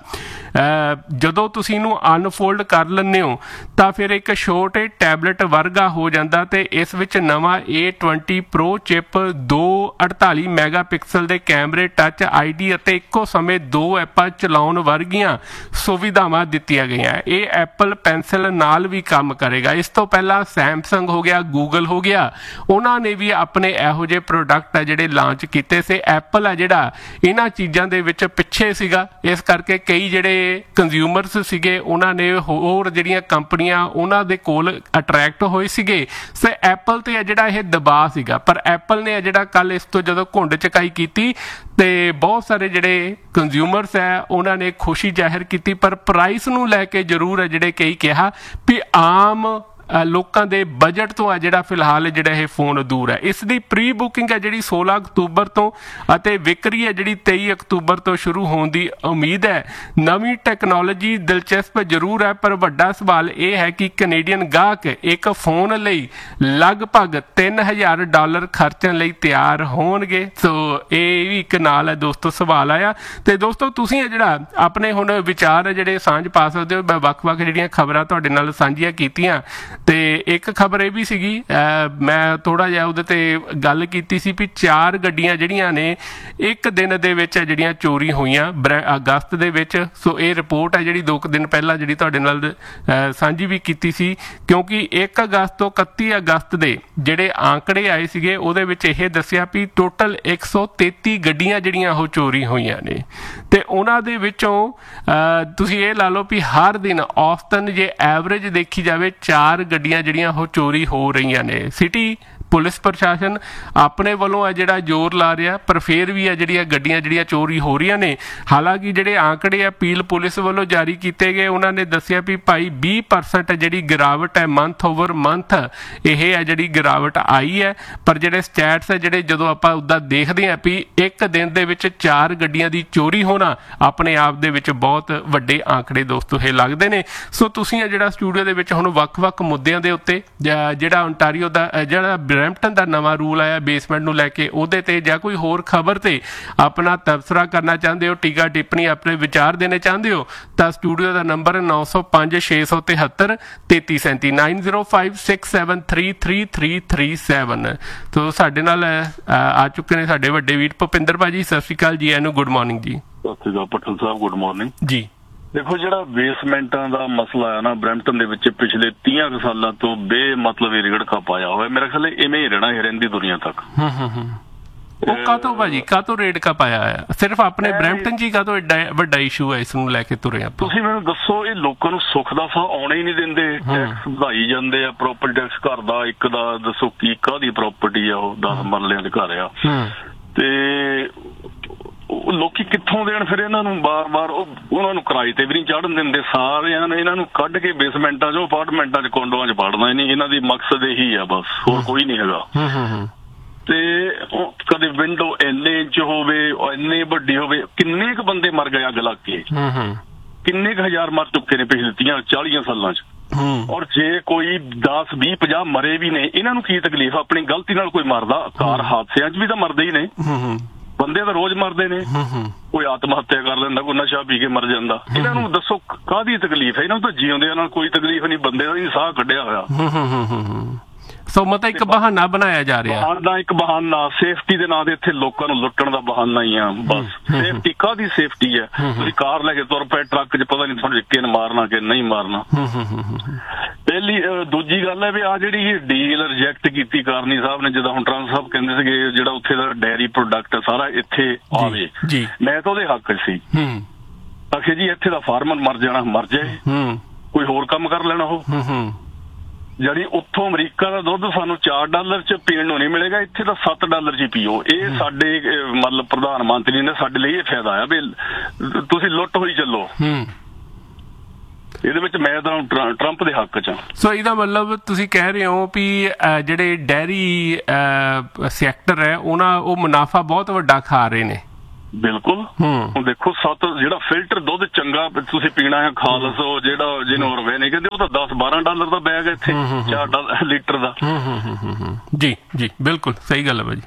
ਜਦੋਂ ਤੁਸੀਂ ਇਹਨੂੰ ਅਨਫੋਲਡ ਕਰ ਲੈਂਦੇ ਹੋ ਤਾਂ ਫਿਰ ਇੱਕ ਛੋਟੇ ਟੈਬਲੇਟ ਵਰਗਾ ਹੋ ਜਾਂਦਾ। ਤੇ ਇਸ ਵਿੱਚ ਨਵਾਂ ਏ ਟਵੰਟੀ ਪ੍ਰੋ ਚਿਪ, ਦੋ ਅਠਤਾਲੀ ਮੈਗਾ ਪਿਕਸਲ ਦੇ ਕੈਮਰੇ, ਟੱਚ ਆਈ ਡੀ ਅਤੇ ਇੱਕੋ ਸਮੇਂ ਦੋ ਐਪਾਂ ਚਲਾਉਣ ਵਰਗੀਆਂ ਸੁਵਿਧਾਵਾਂ ਦਿੱਤੀਆਂ ਗਈਆਂ। ਇਹ ਐਪਲ ਪੈਨਸਿਲ ਨਾਲ ਵੀ ਕੰਮ ਕਰੇਗਾ। ਇਸ ਤੋਂ ਪਹਿਲਾਂ ਸੈਮਸੰਗ ਹੋ ਗਿਆ, ਗੂਗਲ ਹੋ ਗਿਆ, ਉਹਨਾਂ ਨੇ ਵੀ ਆਪਣੇ ਇਹੋ ਜਿਹੇ ਪ੍ਰੋਡਕਟ ਆ ਜਿਹੜੇ ਲਾਂਚ ਕੀਤੇ ਸੀ। ਐਪਲ ਆ ਜਿਹੜਾ ਇਹਨਾਂ ਚੀਜ਼ਾਂ ਦੇ ਵਿੱਚ ਪਿੱਛੇ ਸੀਗਾ, ਇਸ ਕਰਕੇ ਕਈ ਜਿਹੜੇ ਕੰਜ਼ਿਊਮਰਸ ਸੀਗੇ ਉਹਨਾਂ ਨੇ ਹੋਰ ਜਿਹੜੀਆਂ ਕੰਪਨੀਆਂ ਉਹਨਾਂ ਦੇ ਕੋਲ ਅਟਰੈਕਟ ਹੋਏ ਸੀਗੇ। ਸੋ ਐਪਲ ਤੇ ਜਿਹੜਾ ਇਹ ਦਬਾਅ ਸੀਗਾ, ਪਰ ਐਪਲ ਨੇ ਜਿਹੜਾ ਕੱਲ ਇਸ ਤੋਂ ਜਦੋਂ ਘੁੰਡ ਚਕਾਈ ਕੀਤੀ ਤੇ ਬਹੁਤ ਸਾਰੇ ਜਿਹੜੇ ਕੰਜ਼ਿਊਮਰਸ ਹੈ ਉਹਨਾਂ ਨੇ ਖੁਸ਼ੀ ਜ਼ਾਹਿਰ ਕੀਤੀ, ਪਰ ਪ੍ਰਾਈਸ ਨੂੰ ਲੈ ਕੇ ਜ਼ਰੂਰ ਹੈ ਜਿਹੜੇ ਕਈ ਕਿਹਾ ਵੀ ਆਮ ਲੋਕਾਂ ਦੇ ਬਜਟ ਤੋਂ ਆ ਜਿਹੜਾ ਫਿਲਹਾਲ ਜਿਹੜਾ ਇਹ ਫੋਨ ਦੂਰ ਹੈ। ਇਸ ਦੀ ਪ੍ਰੀ ਬੁਕਿੰਗ ਹੈ ਜਿਹੜੀ ਸੋਲਾਂ ਅਕਤੂਬਰ ਤੋਂ ਅਤੇ ਵਿਕਰੀ ਹੈ ਜਿਹੜੀ ਤੇਈ ਅਕਤੂਬਰ ਤੋਂ ਸ਼ੁਰੂ ਹੋਣ ਦੀ ਉਮੀਦ ਹੈ। ਨਵੀਂ ਟੈਕਨੋਲੋਜੀ ਦਿਲਚਸਪ ਜ਼ਰੂਰ ਹੈ, ਪਰ ਵੱਡਾ ਸਵਾਲ ਇਹ ਹੈ ਕਿ ਕੈਨੇਡੀਅਨ ਗਾਹਕ ਇੱਕ ਫੋਨ ਲਈ ਲਗਭਗ ਤਿੰਨ ਹਜ਼ਾਰ ਡਾਲਰ ਖਰਚਣ ਲਈ ਤਿਆਰ ਹੋਣਗੇ। ਸੋ ਇਹ ਵੀ ਇੱਕ ਨਾਲ ਹੈ ਦੋਸਤੋ ਸਵਾਲ ਆਇਆ। ਤੇ ਦੋਸਤੋ ਤੁਸੀਂ ਇਹ ਜਿਹੜਾ ਆਪਣੇ ਹੁਣ ਵਿਚਾਰ ਜਿਹੜੇ ਸਾਂਝ ਪਾ ਸਕਦੇ ਹੋ, ਮੈਂ ਵੱਖ-ਵੱਖ ਜਿਹੜੀਆਂ ਖਬਰਾਂ ਤੁਹਾਡੇ ਨਾਲ ਸਾਂਝੀਆਂ ਕੀਤੀਆਂ। ਤੇ ਇੱਕ ਖਬਰ ਇਹ ਵੀ ਸੀਗੀ, ਮੈਂ ਥੋੜਾ ਜਿਹਾ ਉਹਦੇ ਤੇ ਗੱਲ ਕੀਤੀ ਸੀ ਵੀ ਚਾਰ ਗੱਡੀਆਂ ਜਿਹੜੀਆਂ ਨੇ ਇੱਕ ਦਿਨ ਦੇ ਵਿੱਚ ਜਿਹੜੀਆਂ ਚੋਰੀ ਹੋਈਆਂ ਅਗਸਤ ਦੇ ਵਿੱਚ। ਸੋ ਇਹ ਰਿਪੋਰਟ ਹੈ ਜਿਹੜੀ ਦੋ ਕੁ ਦਿਨ ਪਹਿਲਾਂ ਜਿਹੜੀ ਤੁਹਾਡੇ ਨਾਲ ਸਾਂਝੀ ਵੀ ਕੀਤੀ ਸੀ, ਕਿਉਂਕਿ ਇੱਕ ਅਗਸਤ ਤੋਂ ਇਕੱਤੀ ਅਗਸਤ ਦੇ ਜਿਹੜੇ ਆંકੜੇ ਆਏ ਸੀਗੇ ਉਹਦੇ ਵਿੱਚ ਇਹ ਦੱਸਿਆ ਵੀ ਟੋਟਲ ਇੱਕ ਸੌ ਤੇਤੀ ਗੱਡੀਆਂ ਜਿਹੜੀਆਂ ਉਹ ਚੋਰੀ ਹੋਈਆਂ ਨੇ। ਤੇ ਉਹਨਾਂ ਦੇ ਵਿੱਚੋਂ ਤੁਸੀਂ ਇਹ ਲਾ ਲਓ ਵੀ ਹਰ ਦਿਨ ਔਸਤਨ ਜੇ ਐਵਰੇਜ ਦੇਖੀ ਜਾਵੇ ਚਾਰ ਗੱਡੀਆਂ ਜਿਹੜੀਆਂ ਉਹ ਚੋਰੀ ਹੋ ਰਹੀਆਂ ਨੇ। ਸਿਟੀ ਪੁਲਿਸ ਪ੍ਰਸ਼ਾਸਨ ਆਪਣੇ ਵੱਲੋਂ ਆ ਜਿਹੜਾ ਜ਼ੋਰ ਲਾ ਰਿਹਾ, ਪਰ ਫਿਰ ਵੀ ਆ ਜਿਹੜੀਆਂ ਗੱਡੀਆਂ ਜਿਹੜੀਆਂ ਚੋਰੀ ਹੋ ਰਹੀਆਂ ਨੇ। ਹਾਲਾਂਕਿ ਜਿਹੜੇ ਆંકੜੇ ਆ ਪੀਲ ਪੁਲਿਸ ਵੱਲੋਂ ਜਾਰੀ ਕੀਤੇ ਗਏ, ਉਹਨਾਂ ਨੇ ਦੱਸਿਆ ਵੀ ਭਾਈ ਵੀਹ ਪਰਸੈਂਟ ਜਿਹੜੀ ਗਿਰਾਵਟ ਹੈ ਮੰਥ ਓਵਰ ਮੰਥ ਇਹ ਹੈ ਜਿਹੜੀ ਗਿਰਾਵਟ ਆਈ ਹੈ। ਪਰ ਜਿਹੜੇ ਸਟੈਟਸ ਹੈ ਜਿਹੜੇ ਜਦੋਂ ਆਪਾਂ ਉੱਦਾਂ ਦੇਖਦੇ ਹਾਂ ਵੀ ਇੱਕ ਦਿਨ ਦੇ ਵਿੱਚ ਚਾਰ ਗੱਡੀਆਂ ਦੀ ਚੋਰੀ ਹੋਣਾ ਆਪਣੇ ਆਪ ਦੇ ਵਿੱਚ ਬਹੁਤ ਵੱਡੇ ਆંકੜੇ ਦੋਸਤੋ ਇਹ ਲੱਗਦੇ ਨੇ। ਸੋ ਤੁਸੀਂ ਆ ਜਿਹੜਾ ਸਟੂਡੀਓ ਦੇ ਵਿੱਚ ਹੁਣ ਵੱਖ-ਵੱਖ ਮੁੱਦਿਆਂ ਦੇ ਉੱਤੇ ਜਿਹੜਾ ਓਨਟਾਰੀਓ ਦਾ ਜਿਹੜਾ ਬਰੈਂਪਟਨ ਦਾ ਨਵਾਂ ਰੂਲ ਆਇਆ ਬੇਸਮੈਂਟ ਨੂੰ ਲੈ ਕੇ ਉਹਦੇ ਤੇ ਜਾਂ ਕੋਈ ਹੋਰ ਖਬਰ ਤੇ ਆਪਣਾ ਤਬਸਰਾ ਕਰਨਾ ਚਾਹੁੰਦੇ ਹੋ, ਟੀਕਾ ਟਿੱਪਣੀ ਆਪਣੇ ਵਿਚਾਰ ਦੇਣੇ ਚਾਹੁੰਦੇ ਹੋ ਤਾਂ ਸਟੂਡੀਓ ਦਾ ਨੰਬਰ ਨੌ ਸੌ ਪੰਜ ਛੇ ਸੌ ਤਿਹੱਤਰ ਤੇਤੀ ਸੈਂਤੀ nine zero five six seven three three three three seven. ਤੋ ਸਾਡੇ ਨਾਲ ਆ ਚੁੱਕੇ ਨੇ ਸਾਡੇ ਵੱਡੇ ਵੀਰ ਭੁਪਿੰਦਰ ਭਾਜੀ। ਸਤਿ ਸ਼੍ਰੀ ਅਕਾਲ ਜੀ, ਇਹਨੂੰ ਗੁੱਡ ਮਾਰਨਿੰਗ ਜੀ। ਸਤਿ ਸ਼੍ਰੀ ਅਕਾਲ ਪਟਲ ਸਾਹਿਬ, ਗੁੱਡ ਮਾਰਨਿੰਗ ਜੀ। ਦੇਖੋ ਜਿਹੜਾ ਬੇਸਮੈਂਟਾਂ ਦਾ ਮਸਲਾ ਆ ਨਾ ਬਰੈਂਪਟਨ ਦੇ ਵਿੱਚ ਪਿਛਲੇ ਤੀਹਾਂ ਕੁ ਸਾਲਾਂ ਤੋਂ ਬੇਮਤਲਬ ਰਿਗੜਖਾ ਪਾਇਆ ਹੋਇਆ। ਮੇਰਾ ਖਿਆਲ ਇਵੇਂ ਹੀ ਰਹਿਣਾ ਇਹ ਰਹਿੰਦੀ ਦੁਨੀਆ ਤੱਕ। ਹੂੰ ਹੂੰ ਹੂੰ ਉਹ ਕਾਹਤੋਂ ਭਾਜੀ ਕਾਹਤੋਂ ਰੇੜਕਾ ਪਾਇਆ ਹੋਇਆ? ਸਿਰਫ ਆਪਣੇ ਬਰੈਂਪਟਨ ਜੀ ਕਾਹਤੋਂ ਐਡਾ ਵੱਡਾ ਇਸ਼ੂ ਹੈ ਇਸ ਨੂੰ ਲੈ ਕੇ ਤੁਰੇ ਆਪਾਂ? ਤੁਸੀਂ ਮੈਨੂੰ ਦੱਸੋ, ਇਹ ਲੋਕਾਂ ਨੂੰ ਸੁੱਖ ਦਾ ਸਾਹ ਆਉਣਾ ਹੀ ਨਹੀਂ ਦਿੰਦੇ। ਟੈਕਸ ਵਧਾਈ ਜਾਂਦੇ ਆ, ਪ੍ਰੋਪਰਟੀ ਟੈਕਸ ਘਰ ਦਾ ਇੱਕ ਦਾ ਦੱਸੋ ਕੀ ਕਾਹਦੀ ਪ੍ਰਾਪਰਟੀ ਆ, ਉਹ ਦਸ ਮਰਲਿਆਂ ਦੇ ਘਰ ਆ ਤੇ ਲੋਕੀ ਕਿੱਥੋਂ ਦੇਣ ਫਿਰ ਇਹਨਾਂ ਨੂੰ ਬਾਰ-ਬਾਰ? ਉਹ ਉਹਨਾਂ ਨੂੰ ਕਿਰਾਏ ਤੇ ਵੀ ਨਹੀਂ ਚੜ੍ਹਨ ਦਿੰਦੇ। ਸਾਰਿਆਂ ਨੇ ਇਹਨਾਂ ਨੂੰ ਕੱਢ ਕੇ ਬੇਸਮੈਂਟਾਂ 'ਚ ਅਪਾਰਟਮੈਂਟਾਂ 'ਚ ਕੋਂਡੋਆਂ 'ਚ ਵੜਨਾ ਹੀ ਨਹੀਂ। ਇਹਨਾਂ ਦੀ ਮਕਸਦ ਇਹੀ ਆ ਬਸ, ਹੋਰ ਕੋਈ ਨਹੀਂ ਹੈਗਾ। ਤੇ ਕਦੇ ਵਿੰਡੋ ਇੰਨੇ ਇੰਚ ਹੋਵੇ, ਇੰਨੇ ਵੱਡੀ ਹੋਵੇ। ਕਿੰਨੇ ਕੁ ਬੰਦੇ ਮਰ ਗਏ ਅੱਗ ਲੱਗ ਕੇ, ਕਿੰਨੇ ਕੁ ਹਜ਼ਾਰ ਮਰ ਚੁੱਕੇ ਨੇ ਪਿਛਲੇ ਤੀਹਾਂ ਚਾਲੀਆਂ ਸਾਲਾਂ 'ਚ। ਔਰ ਜੇ ਕੋਈ ਦਸ ਵੀਹ ਪੰਜਾਹ ਮਰੇ ਵੀ ਨੇ, ਇਹਨਾਂ ਨੂੰ ਕੀ ਤਕਲੀਫ? ਆਪਣੀ ਗਲਤੀ ਨਾਲ ਕੋਈ ਮਰਦਾ, ਕਾਰ ਹਾਦਸਿਆਂ 'ਚ ਵੀ ਤਾਂ ਮਰਦੇ ਹੀ ਨੇ, ਬੰਦੇ ਤਾਂ ਰੋਜ਼ ਮਰਦੇ ਨੇ। ਕੋਈ ਆਤਮ ਹੱਤਿਆ ਕਰ ਲੈਂਦਾ, ਕੋਈ ਨਸ਼ਾ ਪੀ ਕੇ ਮਰ ਜਾਂਦਾ। ਇਹਨਾਂ ਨੂੰ ਦੱਸੋ ਕਾਹਦੀ ਤਕਲੀਫ ਹੈ? ਇਹਨਾਂ ਨੂੰ ਤਾਂ ਜਿਉਂਦਿਆਂ ਨਾਲ ਕੋਈ ਤਕਲੀਫ ਨਹੀਂ, ਬੰਦੇ ਦਾ ਹੀ ਸਾਹ ਕੱਢਿਆ ਹੋਇਆ। ਸੋ ਮਤਲਬ ਇੱਕ ਬਹਾਨਾ ਬਣਾਇਆ ਜਾ ਰਿਹਾ। ਬਹਾਨਾ ਇੱਕ ਬਹਾਨਾ, ਸੇਫਟੀ ਦੇ ਨਾਂ ਦੇ ਇੱਥੇ ਲੋਕਾਂ ਨੂੰ ਲੁੱਟਣ ਦਾ ਬਹਾਨਾ ਹੀ ਆ ਬਸ। ਸੇਫਟੀ ਕਾਹਦੀ ਸੇਫਟੀ ਹੈ? ਤੁਸੀਂ ਕਾਰ ਲੈ ਕੇ ਤੁਰ ਪਏ ਟਰੱਕ 'ਚ, ਪਤਾ ਨਹੀਂ ਤੁਹਾਨੂੰ ਕਿਹਨੇ ਮਾਰਨਾ ਕਿ ਨਹੀਂ ਮਾਰਨਾ। ਤੇ ਪਹਿਲੀ ਦੂਜੀ ਗੱਲ ਹੈ ਵੀ ਆ ਜਿਹੜੀ ਡੀਲ ਰਿਜੈਕਟ ਕੀਤੀ ਕਾਰਨੀ ਸਾਹਿਬ ਨੇ, ਜਿੱਦਾਂ ਹੁਣ ਟਰਾਂਸ ਸਾਹਿਬ ਕਹਿੰਦੇ ਸੀਗੇ ਜਿਹੜਾ ਉੱਥੇ ਦਾ ਡੈਰੀ ਪ੍ਰੋਡਕਟ ਸਾਰਾ ਇੱਥੇ ਆਵੇ, ਮੈਂ ਤਾਂ ਉਹਦੇ ਹੱਕ ਸੀ। ਆਖੇ ਜੀ ਇੱਥੇ ਦਾ ਫਾਰਮਰ ਮਰ ਜਾਣਾ ਮਰ ਜਾਏ, ਕੋਈ ਹੋਰ ਕੰਮ ਕਰ ਲੈਣਾ ਉਹ। ਜਿਹੜੀ ਉੱਥੋਂ ਅਮਰੀਕਾ ਦਾ ਦੁੱਧ ਸਾਨੂੰ ਚਾਰ ਡਾਲਰ ਚ ਪੀਣ ਨੂੰ ਨਹੀਂ ਮਿਲੇਗਾ, ਇੱਥੇ ਤਾਂ ਸੱਤ ਡਾਲਰ ਚ ਪੀਓ। ਇਹ ਸਾਡੇ ਮਤਲਬ ਪ੍ਰਧਾਨ ਮੰਤਰੀ ਨੇ ਸਾਡੇ ਲਈ ਇਹ ਫਾਇਦਾ ਆ ਵੀ ਤੁਸੀਂ ਲੁੱਟ ਹੋਈ ਚੱਲੋ। ਇਹਦੇ ਵਿੱਚ ਮੈਂ ਤਾਂ ਟਰੰਪ ਦੇ ਹੱਕ ਚ। ਸੋ ਇਹਦਾ ਮਤਲਬ ਤੁਸੀਂ ਕਹਿ ਰਹੇ ਹੋ ਵੀ ਜਿਹੜੇ ਡੈਰੀ ਸੈਕਟਰ ਹੈ ਉਹਨਾਂ ਉਹ ਮੁਨਾਫਾ ਬਹੁਤ ਵੱਡਾ ਖਾ ਰਹੇ ਨੇ। ਬਿਲਕੁਲ। ਹੁਣ ਦੇਖੋ ਸੱਤ ਜਿਹੜਾ ਫਿਲਟਰ ਦੁੱਧ ਚੰਗਾ ਤੁਸੀਂ ਪੀਣਾ ਹੈ ਖਾਲਸ, ਉਹ ਜਿਹੜਾ ਜਿਹਨੂੰ ਰੁਪਏ ਨਹੀਂ ਕਹਿੰਦੇ, ਉਹ ਤਾਂ ਦਸ ਬਾਰਾਂ ਡਾਲਰ ਦਾ ਬੈਗ ਹੈ ਇੱਥੇ ਚਾਰ ਡਾਲਰ ਲੀਟਰ ਦਾ। ਜੀ ਜੀ ਬਿਲਕੁਲ ਸਹੀ ਗੱਲ ਹੈ ਭਾਜੀ।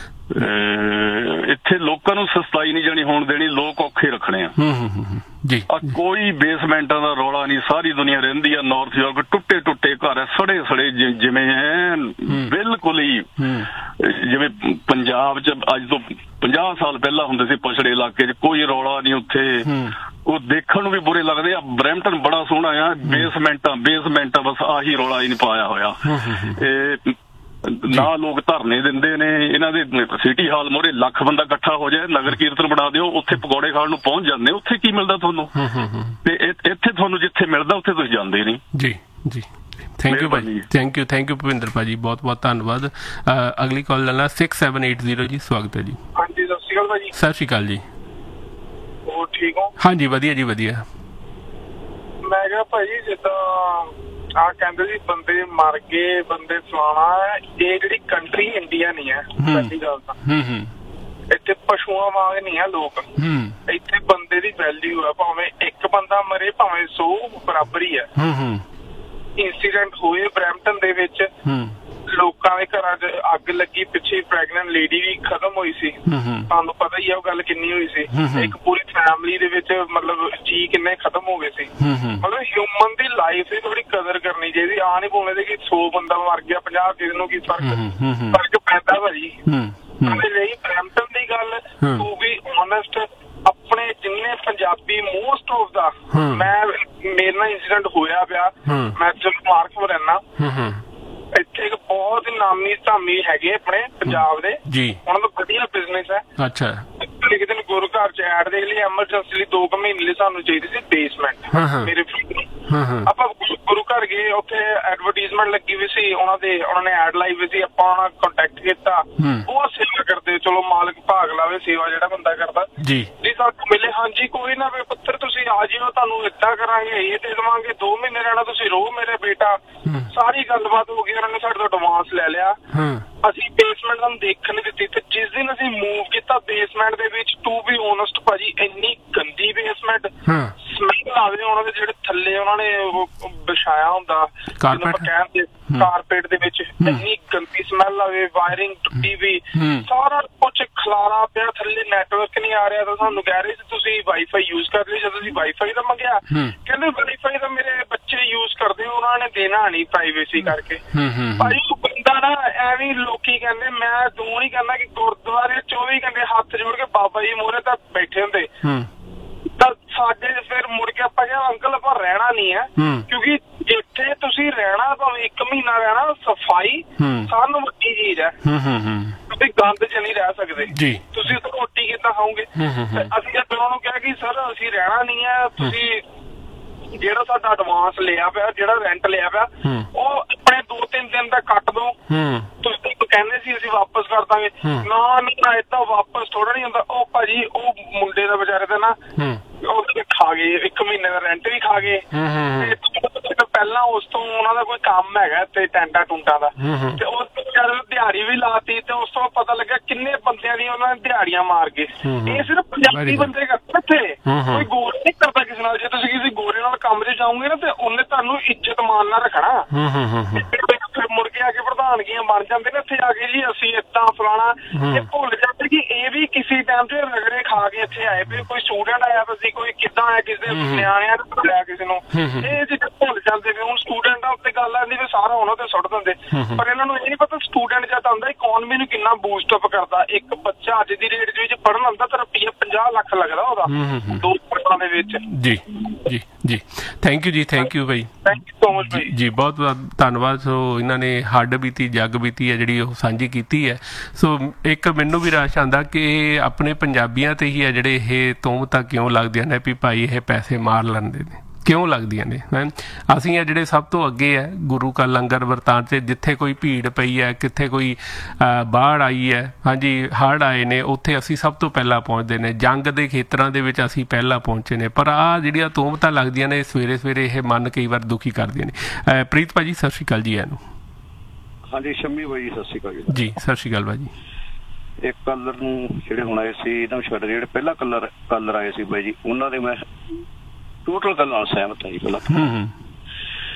ਇੱਥੇ ਲੋਕਾਂ ਨੂੰ ਸਸਤਾਈ ਨਹੀਂ ਜਾਣੀ ਹੋਣ ਦੇਣੀ, ਲੋਕ ਔਖੇ ਰੱਖਣੇ ਆ ਜੀ। ਕੋਈ ਬੇਸਮੈਂਟਾਂ ਦਾ ਰੌਲਾ ਨਹੀਂ, ਸਾਰੀ ਦੁਨੀਆ ਰਹਿੰਦੀ ਆ ਨਾਰਥ ਯਾਰਕ, ਟੁੱਟੇ ਟੁੱਟੇ ਘਰ ਸੜੇ ਸੜੇ ਜਿਵੇਂ ਹੈ ਬਿਲਕੁਲ ਹੀ ਜਿਵੇਂ ਪੰਜਾਬ ਚ ਅੱਜ ਤੋਂ ਪੰਜਾਹ ਸਾਲ ਪਹਿਲਾਂ ਹੁੰਦੇ ਸੀ ਪਛੜੇ ਇਲਾਕੇ ਚ, ਕੋਈ ਰੌਲਾ ਨਹੀਂ ਉੱਥੇ। ਉਹ ਦੇਖਣ ਨੂੰ ਵੀ ਬੁਰੇ ਲੱਗਦੇ ਆ। ਬਰੈਂਪਟਨ ਬੜਾ ਸੋਹਣਾ ਆ, ਬੇਸਮੈਂਟਾਂ ਬੇਸਮੈਂਟਾਂ ਬਸ ਆਹੀ ਰੌਲਾ ਹੀ ਨਹੀਂ ਪਾਇਆ ਹੋਇਆ। ਇਹ ਨਾ ਲੋਕ ਧਰਨੇ ਦਿੰਦੇ ਨੇ ਇਹਨਾਂ ਦੇ। ਸਿਟੀ ਹਾਲ ਮੋਰੇ ਲੱਖ ਬੰਦਾ ਇਕੱਠਾ ਹੋ ਜਾਏ, ਨਗਰ ਕੀਰਤਨ ਬਣਾ ਦਿਓ, ਉੱਥੇ ਪਕੌੜੇ ਖਾਣ ਨੂੰ ਪਹੁੰਚ ਜਾਂਦੇ। ਉੱਥੇ ਕੀ ਮਿਲਦਾ ਤੁਹਾਨੂੰ, ਤੇ ਇੱਥੇ ਤੁਹਾਨੂੰ ਜਿੱਥੇ ਮਿਲਦਾ ਉੱਥੇ ਤੁਸੀਂ ਜਾਂਦੇ ਨਹੀਂ। ਜੀ ਜੀ ਥੈਂਕ ਯੂ ਭਾਜੀ, thank you thank you Bhupinder ਭਾਜੀ, ਬਹੁਤ ਬਹੁਤ ਧੰਨਵਾਦ। ਅਗਲੀ ਕਾਲ ਲੈਣਾ ਸਿਕਸ ਸੈਵਨ ਏਟ ਜ਼ੀਰੋ ਜੀ। ਸਵਾਗਤ ਹੈ ਜੀ। ਹਾਂਜੀ ਸਤਿ ਸ਼੍ਰੀ ਅਕਾਲ ਭਾਜੀ। ਸਤਿ ਸ਼੍ਰੀ ਅਕਾਲ ਜੀ। ਹੋਰ ਠੀਕ ਹੋ? ਹਾਂਜੀ ਵਧੀਆ ਜੀ ਵਧੀਆ। ਮੈਂ ਕਿਹਾ ਭਾਜੀ ਜਿੱਦਾਂ ਆਹ ਕਹਿੰਦੇ ਸੀ ਬੰਦੇ ਮਰ ਗਏ, ਬੰਦੇ ਫਲਾਣਾ, ਇਹ ਜਿਹੜੀ ਕੰਟਰੀ ਇੰਡੀਆ ਨਹੀਂ ਹੈ ਪਹਿਲੀ ਗੱਲ ਤਾਂ। ਇੱਥੇ ਪਸ਼ੂਆਂ ਵਾਂਗ ਨਹੀਂ ਹੈ ਲੋਕ, ਇੱਥੇ ਬੰਦੇ ਦੀ ਵੈਲਿਊ ਹੈ। ਭਾਵੇਂ ਇੱਕ ਬੰਦਾ ਮਰੇ ਭਾਵੇਂ ਸੌ, ਬਰਾਬਰ ਹੀ ਹੈ। ਇੰਸੀਡੈਂਟ ਹੋਏ ਬਰੈਂਪਟਨ ਦੇ ਵਿੱਚ, ਲੋਕਾਂ ਦੇ ਘਰਾਂ 'ਚ ਅੱਗ ਲੱਗੀ, ਪਿੱਛੇ ਪ੍ਰੈਗਨੈਂਟ ਲੇਡੀ ਵੀ ਖਤਮ ਹੋਈ ਸੀ। ਤੁਹਾਨੂੰ ਪਤਾ ਹੀ ਹੈ ਉਹ ਗੱਲ ਕਿੰਨੀ ਹੋਈ ਸੀ। ਇੱਕ ਪੂਰੀ ਫੈਮਿਲੀ ਦੇ ਵਿੱਚ ਮਤਲਬ ਜੀ ਕਿੰਨੇ ਖਤਮ ਹੋ ਗਏ ਸੀ। ਮਤਲਬ ਹਿਊਮਨ ਦੀ ਲਾਈਫ ਦੀ ਥੋੜੀ ਕਦਰ ਕਰਨੀ ਚਾਹੀਦੀ। ਆ ਨੀ ਬੋਲਦੇ ਕਿ ਸੌ ਬੰਦਾ ਮਰ ਗਿਆ, ਪੰਜਾਹ ਕਿਸੇ ਨੂੰ ਕੀ ਫਰਕ ਫਰਕ ਪੈਂਦਾ ਭਾਜੀ। ਰਹੀ ਬਰੈਂਪਟਨ ਦੀ ਗੱਲ, ਟੂ ਬੀ ਓਨੈਸਟ, ਆਪਣੇ ਜਿੰਨੇ ਪੰਜਾਬੀ ਮੋਸਟ ਆਫ ਦਾ, ਮੈਂ ਮੇਰੇ ਨਾਲ ਇੰਸੀਡੈਂਟ ਹੋਇਆ ਪਿਆ, ਮੈਂ ਚਲੋ ਮਾਰਕਸ ਰਹਿਣਾ, ਇੱਥੇ ਇੱਕ ਬਹੁਤ ਨਾਮੀ ਧਾਮੀ ਹੈਗੇ ਆਪਣੇ ਪੰਜਾਬ ਦੇ, ਉਹਨਾਂ ਦਾ ਵਧੀਆ ਬਿਜ਼ਨਸ ਹੈ। ਅੱਛਾ। ਇੱਕ ਦਿਨ ਗੁਰੂ ਘਰ ਚ ਐਡ ਦੇਖ ਲਈ, ਐਮਰਜੈਂਸੀ ਲਈ ਦੋ ਕੁ ਮਹੀਨੇ ਲਈ ਸਾਨੂੰ ਚਾਹੀਦੀ ਸੀ ਬੇਸਮੈਂਟ ਮੇਰੇ। ਆਪਾਂ ਗੁਰੂ ਘਰ ਗਏ, ਉੱਥੇ ਐਡਵਰਟੀਜ਼ਮੈਂਟ ਲੱਗੀ ਹੋਈ ਸੀ ਉਹਨਾਂ ਦੇ, ਉਹਨਾਂ ਨੇ ਐਡ ਲਾਈ ਹੋਈ ਸੀ। ਆਪਾਂ ਉਹਨਾਂ ਨਾਲ ਕੰਟੈਕਟ ਕੀਤਾ, ਉਹ ਸੇਵਾ ਕਰਦੇ, ਚਲੋ ਮਾਲਕ ਭਾਗ ਲਾਵੇ ਸੇਵਾ ਜਿਹੜਾ ਬੰਦਾ ਕਰਦਾ ਜੀ। ਸਾਨੂੰ ਮਿਲੇ, ਹਾਂਜੀ ਕੋਈ ਨਾ ਵੀ ਪੁੱਤਰ ਤੁਸੀਂ ਆ ਜਿਓ, ਤੁਹਾਨੂੰ ਏਦਾਂ ਕਰਾਂਗੇ, ਇਹ ਦੇ ਦੇਵਾਂਗੇ, ਦੋ ਮਹੀਨੇ ਰਹਿਣਾ ਤੁਸੀਂ ਰਹੋ ਮੇਰੇ ਬੇਟਾ। ਸਾਰੀ ਗੱਲਬਾਤ ਹੋ ਗਈ, ਉਹਨਾਂ ਨੇ ਸਾਡੇ ਤੋਂ ਐਡਵਾਂਸ ਲੈ ਲਿਆ। ਅਸੀਂ ਬੇਸਮੈਂਟ ਤੁਹਾਨੂੰ ਦੇਖਣ ਨਹੀਂ ਦਿੱਤੀ, ਤੇ ਜਿਸ ਦਿਨ ਅਸੀਂ ਮੂਵ ਕੀਤਾ ਬੇਸਮੈਂਟ ਦੇ ਵਿੱਚ, ਟੂ ਬੀ ਓਨੈਸਟ ਭਾਜੀ, ਇੰਨੀ ਗੰਦੀ ਬੇਸਮੈਂਟ, ਸਮੈਲ ਆਵੇ ਉਹਨਾਂ ਦੇ ਜਿਹੜੇ ਥੱਲੇ ਉਹਨਾਂ ਨੇ ਵਿਛਾਇਆ ਹੁੰਦਾ ਕਾਰਪੇਟ ਦੇ ਵਿੱਚ, ਇੰਨੀ ਗੰਦੀ ਸਮੈਲ ਆਵੇ, ਵਾਇਰਿੰਗ ਟੁੱਟੀ ਵੀ, ਸਾਰਾ ਕੁਛ ਖਲਾਰਾ ਪਿਆ ਥੱਲੇ, ਨੈਟਵਰਕ ਨਹੀਂ ਆ ਰਿਹਾ। ਤਾਂ ਸਾਨੂੰ ਕਹਿ ਰਹੇ ਸੀ ਤੁਸੀਂ ਵਾਈਫਾਈ ਯੂਜ਼ ਕਰ ਲਈ। ਜਦੋਂ ਅਸੀਂ ਵਾਈਫਾਈ ਦਾ ਮੰਗਿਆ, ਕਹਿੰਦੇ ਵਾਈਫਾਈ ਤਾਂ ਮੇਰੇ ਬੱਚੇ ਯੂਜ਼ ਕਰਦੇ, ਉਹਨਾਂ ਨੇ ਦੇਣਾ ਨਹੀਂ ਪ੍ਰਾਈਵੇਸੀ ਕਰਕੇ। ਭਾਈ ਉਹ ਬੰਦਾ ਨਾ ਐਵੇਂ ਲੋਕੀ ਕਹਿੰਦੇ, ਮੈਂ ਤੂੰ ਨਹੀਂ ਕਹਿੰਦਾ ਕਿ ਗੁਰਦੁਆਰੇ ਚੌਵੀ ਘੰਟੇ ਹੱਥ ਜੋੜ ਕੇ ਬਾਬਾ ਜੀ ਮੋਹਰੇ ਤਾਂ ਬੈਠੇ ਹੁੰਦੇ, ਤਾਂ ਸਾਡੇ ਫਿਰ ਮੁੜ ਕੇ ਆਪਾਂ ਕਿਹਾ ਅੰਕਲ ਆਪਾਂ ਰਹਿਣਾ ਨਹੀਂ ਹੈ, ਕਿਉਂਕਿ ਜਿੱਥੇ ਤੁਸੀਂ ਰਹਿਣਾ ਭਾਵੇਂ ਇੱਕ ਮਹੀਨਾ ਰਹਿਣਾ, ਸਫਾਈ ਸਾਨੂੰ ਵੱਡੀ ਚੀਜ਼ ਹੈ। ਤੁਸੀਂ ਗੰਦ ਚ ਨਹੀਂ ਰਹਿ ਸਕਦੇ, ਤੁਸੀਂ ਉੱਥੇ ਰੋਟੀ ਕਿੱਦਾਂ ਖਾਓਗੇ। ਅਸੀਂ ਜਦ ਉਹਨਾਂ ਨੂੰ ਕਿਹਾ ਕਿ ਸਰ ਅਸੀਂ ਰਹਿਣਾ ਨਹੀਂ ਹੈ, ਤੁਸੀਂ ਜਿਹੜਾ ਸਾਡਾ ਐਡਵਾਂਸ ਲਿਆ ਪਿਆ, ਜਿਹੜਾ ਰੈਂਟ ਲਿਆ ਪਿਆ, ਉਹ ਆਪਣੇ ਦੋ ਤਿੰਨ ਦਿਨ ਦਾ ਕੱਟ ਦੋ। ਤੁਸੀਂ ਕਹਿੰਦੇ ਸੀ ਅਸੀਂ ਵਾਪਸ ਕਰ ਦਾਂਗੇ, ਨਾ ਨਾ ਏਦਾਂ ਵਾਪਸ ਥੋੜਾ ਨੀ ਹੁੰਦਾ। ਉਹ ਭਾਜੀ ਉਹ ਮੁੰਡੇ ਦਾ ਵਿਚਾਰੇ ਦਾ ਨਾ ਉਹ ਖਾ ਗਏ, ਇੱਕ ਮਹੀਨੇ ਦਾ ਰੈਂਟ ਵੀ ਖਾ ਗਏ। ਤੇ ਪਹਿਲਾਂ ਉਸ ਤੋਂ ਉਹਨਾਂ ਦਾ ਕੋਈ ਕੰਮ ਹੈਗਾ ਤੇ ਟੈਂਟਾ ਟੂੰਟਾ ਦਾ, ਤੇ ਉਸ ਤੋਂ ਵਿਚਾਰੇ ਨੂੰ ਦਿਹਾੜੀ ਵੀ ਲਾਤੀ, ਤੇ ਉਸ ਤੋਂ ਪਤਾ ਲੱਗਿਆ ਕਿੰਨੇ ਬੰਦਿਆਂ ਦੀ ਉਹਨਾਂ ਨੇ ਦਿਹਾੜੀਆਂ ਮਾਰ ਕੇ। ਇਹ ਸਿਰਫ ਪੰਜਾਬੀ ਬੰਦੇ ਕਰਦੇ ਇੱਥੇ, ਕੋਈ ਗੋਰ ਨਹੀਂ ਕਰਦਾ ਕਿਸੇ ਨਾਲ। ਜੇ ਤੁਸੀਂ ਕਿਸੇ ਗੋਰੇ ਨਾਲ ਕੰਮ 'ਚ ਜਾਓਗੇ ਨਾ, ਤੇ ਉਹਨੇ ਤੁਹਾਨੂੰ ਇੱਜ਼ਤ ਮਾਨ ਨਾਲ ਰੱਖਣਾ। ਫਿਰ ਮੁੜ ਕੇ ਆ ਕੇ ਪ੍ਰਧਾਨਗੀਆਂ ਬਣ ਜਾਂਦੇ ਨੇ ਇੱਥੇ ਆ ਕੇ, ਜੀ ਅਸੀਂ ਏਦਾਂ ਫਲਾਣਾ। ਇਹ ਭੁੱਲ ਜਾਂਦੇ ਕਿ ਇਹ ਵੀ ਕਿਸੇ ਟਾਈਮ ਤੇ ਰਗੜੇ ਖਾ ਕੇ ਇੱਥੇ ਆਏ ਪਏ। ਕੋਈ ਸਟੂਡੈਂਟ ਆਇਆ ਤਾਂ ਸੀ, ਕੋਈ ਕਿੱਦਾਂ ਆਇਆ, ਕਿਸੇ ਨਿਆਣਿਆਂ ਨੇ ਬੁਲਾਇਆ ਕਿਸੇ ਨੂੰ, ਇਹ ਚੀਜ਼ਾਂ ਭੁੱਲ ਜਾਂਦੇ ਨੇ। ਹੁਣ ਸਟੂਡੈਂਟਾਂ ਉੱਤੇ ਗੱਲ ਆਉਂਦੀ ਵੀ ਸਾਰਾ ਹੁਣ ਉਹਨਾਂ ਤੇ ਸੁੱਟ ਦਿੰਦੇ। ਪਰ ਇਹਨਾਂ ਨੂੰ ਇਹ ਨਹੀਂ ਪਤਾ ਸਟੂਡੈਂਟ ਜਦ ਆਉਂਦਾ ਇਕਨੋਮੀ ਨੂੰ ਕਿੰਨਾ ਬੂਸਟ ਅਪ ਕਰਦਾ। ਇੱਕ ਬੱਚਾ ਅੱਜ ਦੀ ਰੇਟ ਦੇ ਵਿੱਚ ਪੜ੍ਹਨ ਆਉਂਦਾ ਤਾਂ ਰੁਪਈਆ ਪੰਜਾਹ ਲੱਖ ਲੱਗਦਾ ਉਹਦਾ ਦੋ ਸਾਲਾਂ ਦੇ ਵਿੱਚ। ਜੀ ਜੀ ਜੀ ਥੈਂਕ ਯੂ ਜੀ, thank you by, thank you so much ਬਾਈ ਜੀ, ਬਹੁਤ ਬਹੁਤ ਧੰਨਵਾਦ। ਸੋ ਇਹਨਾਂ ਨੇ ਹੱਡ ਬੀਤੀ ਜੱਗ ਬੀਤੀ ਹੈ ਜਿਹੜੀ ਉਹ ਸਾਂਝੀ ਕੀਤੀ ਹੈ। ਸੋ ਇੱਕ ਮੈਨੂੰ ਵੀ ਰਾਸ਼ ਆਉਂਦਾ ਕਿ ਆਪਣੇ ਪੰਜਾਬੀਆਂ ਤੇ ਹੀ ਹੈ ਜਿਹੜੇ ਇਹ ਤੁਹਮਤਾਂ ਕਿਉਂ ਲੱਗਦੀਆਂ ਨੇ ਵੀ ਭਾਈ ਇਹ ਪੈਸੇ ਮਾਰ ਲੈਂਦੇ ਨੇ, ਕਿਉਂ ਲੱਗਦੀਆਂ ਨੇ। ਅਸੀਂ ਆ ਜਿਹੜੇ ਸਭ ਤੋਂ ਅੱਗੇ ਹੈ ਗੁਰੂ ਕਾ ਲੰਗਰ ਵਰਤਾਨ 'ਤੇ, ਜਿੱਥੇ ਕੋਈ ਭੀੜ ਪਈ ਹੈ, ਕਿੱਥੇ ਕੋਈ ਬਾੜ ਆਈ ਹੈ, ਹਾਂਜੀ ਹੜ੍ਹ ਆਏ ਨੇ, ਉੱਥੇ ਅਸੀਂ ਸਭ ਤੋਂ ਪਹਿਲਾਂ ਪਹੁੰਚਦੇ ਨੇ। ਜੰਗ ਦੇ ਖੇਤਰਾਂ ਦੇ ਵਿੱਚ ਅਸੀਂ ਪਹਿਲਾਂ ਪਹੁੰਚੇ ਨੇ। ਪਰ ਆਹ ਜਿਹੜੀਆਂ ਤੁਹਮਤਾਂ ਲੱਗਦੀਆਂ ਨੇ ਸਵੇਰੇ ਸਵੇਰੇ ਇਹ ਮਨ ਕਈ ਵਾਰ ਦੁਖੀ ਕਰਦੀਆਂ ਨੇ। ਪ੍ਰੀਤ ਭਾਜੀ ਸਤਿ ਸ਼੍ਰੀ ਅਕਾਲ ਜੀ। ਇਹਨੂੰ ਹਾਂਜੀ ਸ਼ੰਮੀ ਬਾਈ ਸਤਿ ਸ਼੍ਰੀ ਅਕਾਲ ਜੀ। ਸਤਿ ਸ਼੍ਰੀ ਅਕਾਲ ਭਾਜੀ। ਇੱਕ ਕਲਰ ਨੂੰ ਜਿਹੜੇ ਹੁਣ ਆਏ ਸੀ ਇਹਨਾਂ ਨੂੰ ਛੱਡ ਜਿਹੜੇ ਪਹਿਲਾਂ ਕਲਰ ਕਲਰ ਆਏ ਸੀ ਬਾਈ ਜੀ ਉਹਨਾਂ ਦੇ ਮੈਂ ਟੋਟਲ ਗੱਲ ਨਾਲ ਸਹਿਮਤ ਹਾਂ ਜੀ। ਪਹਿਲਾਂ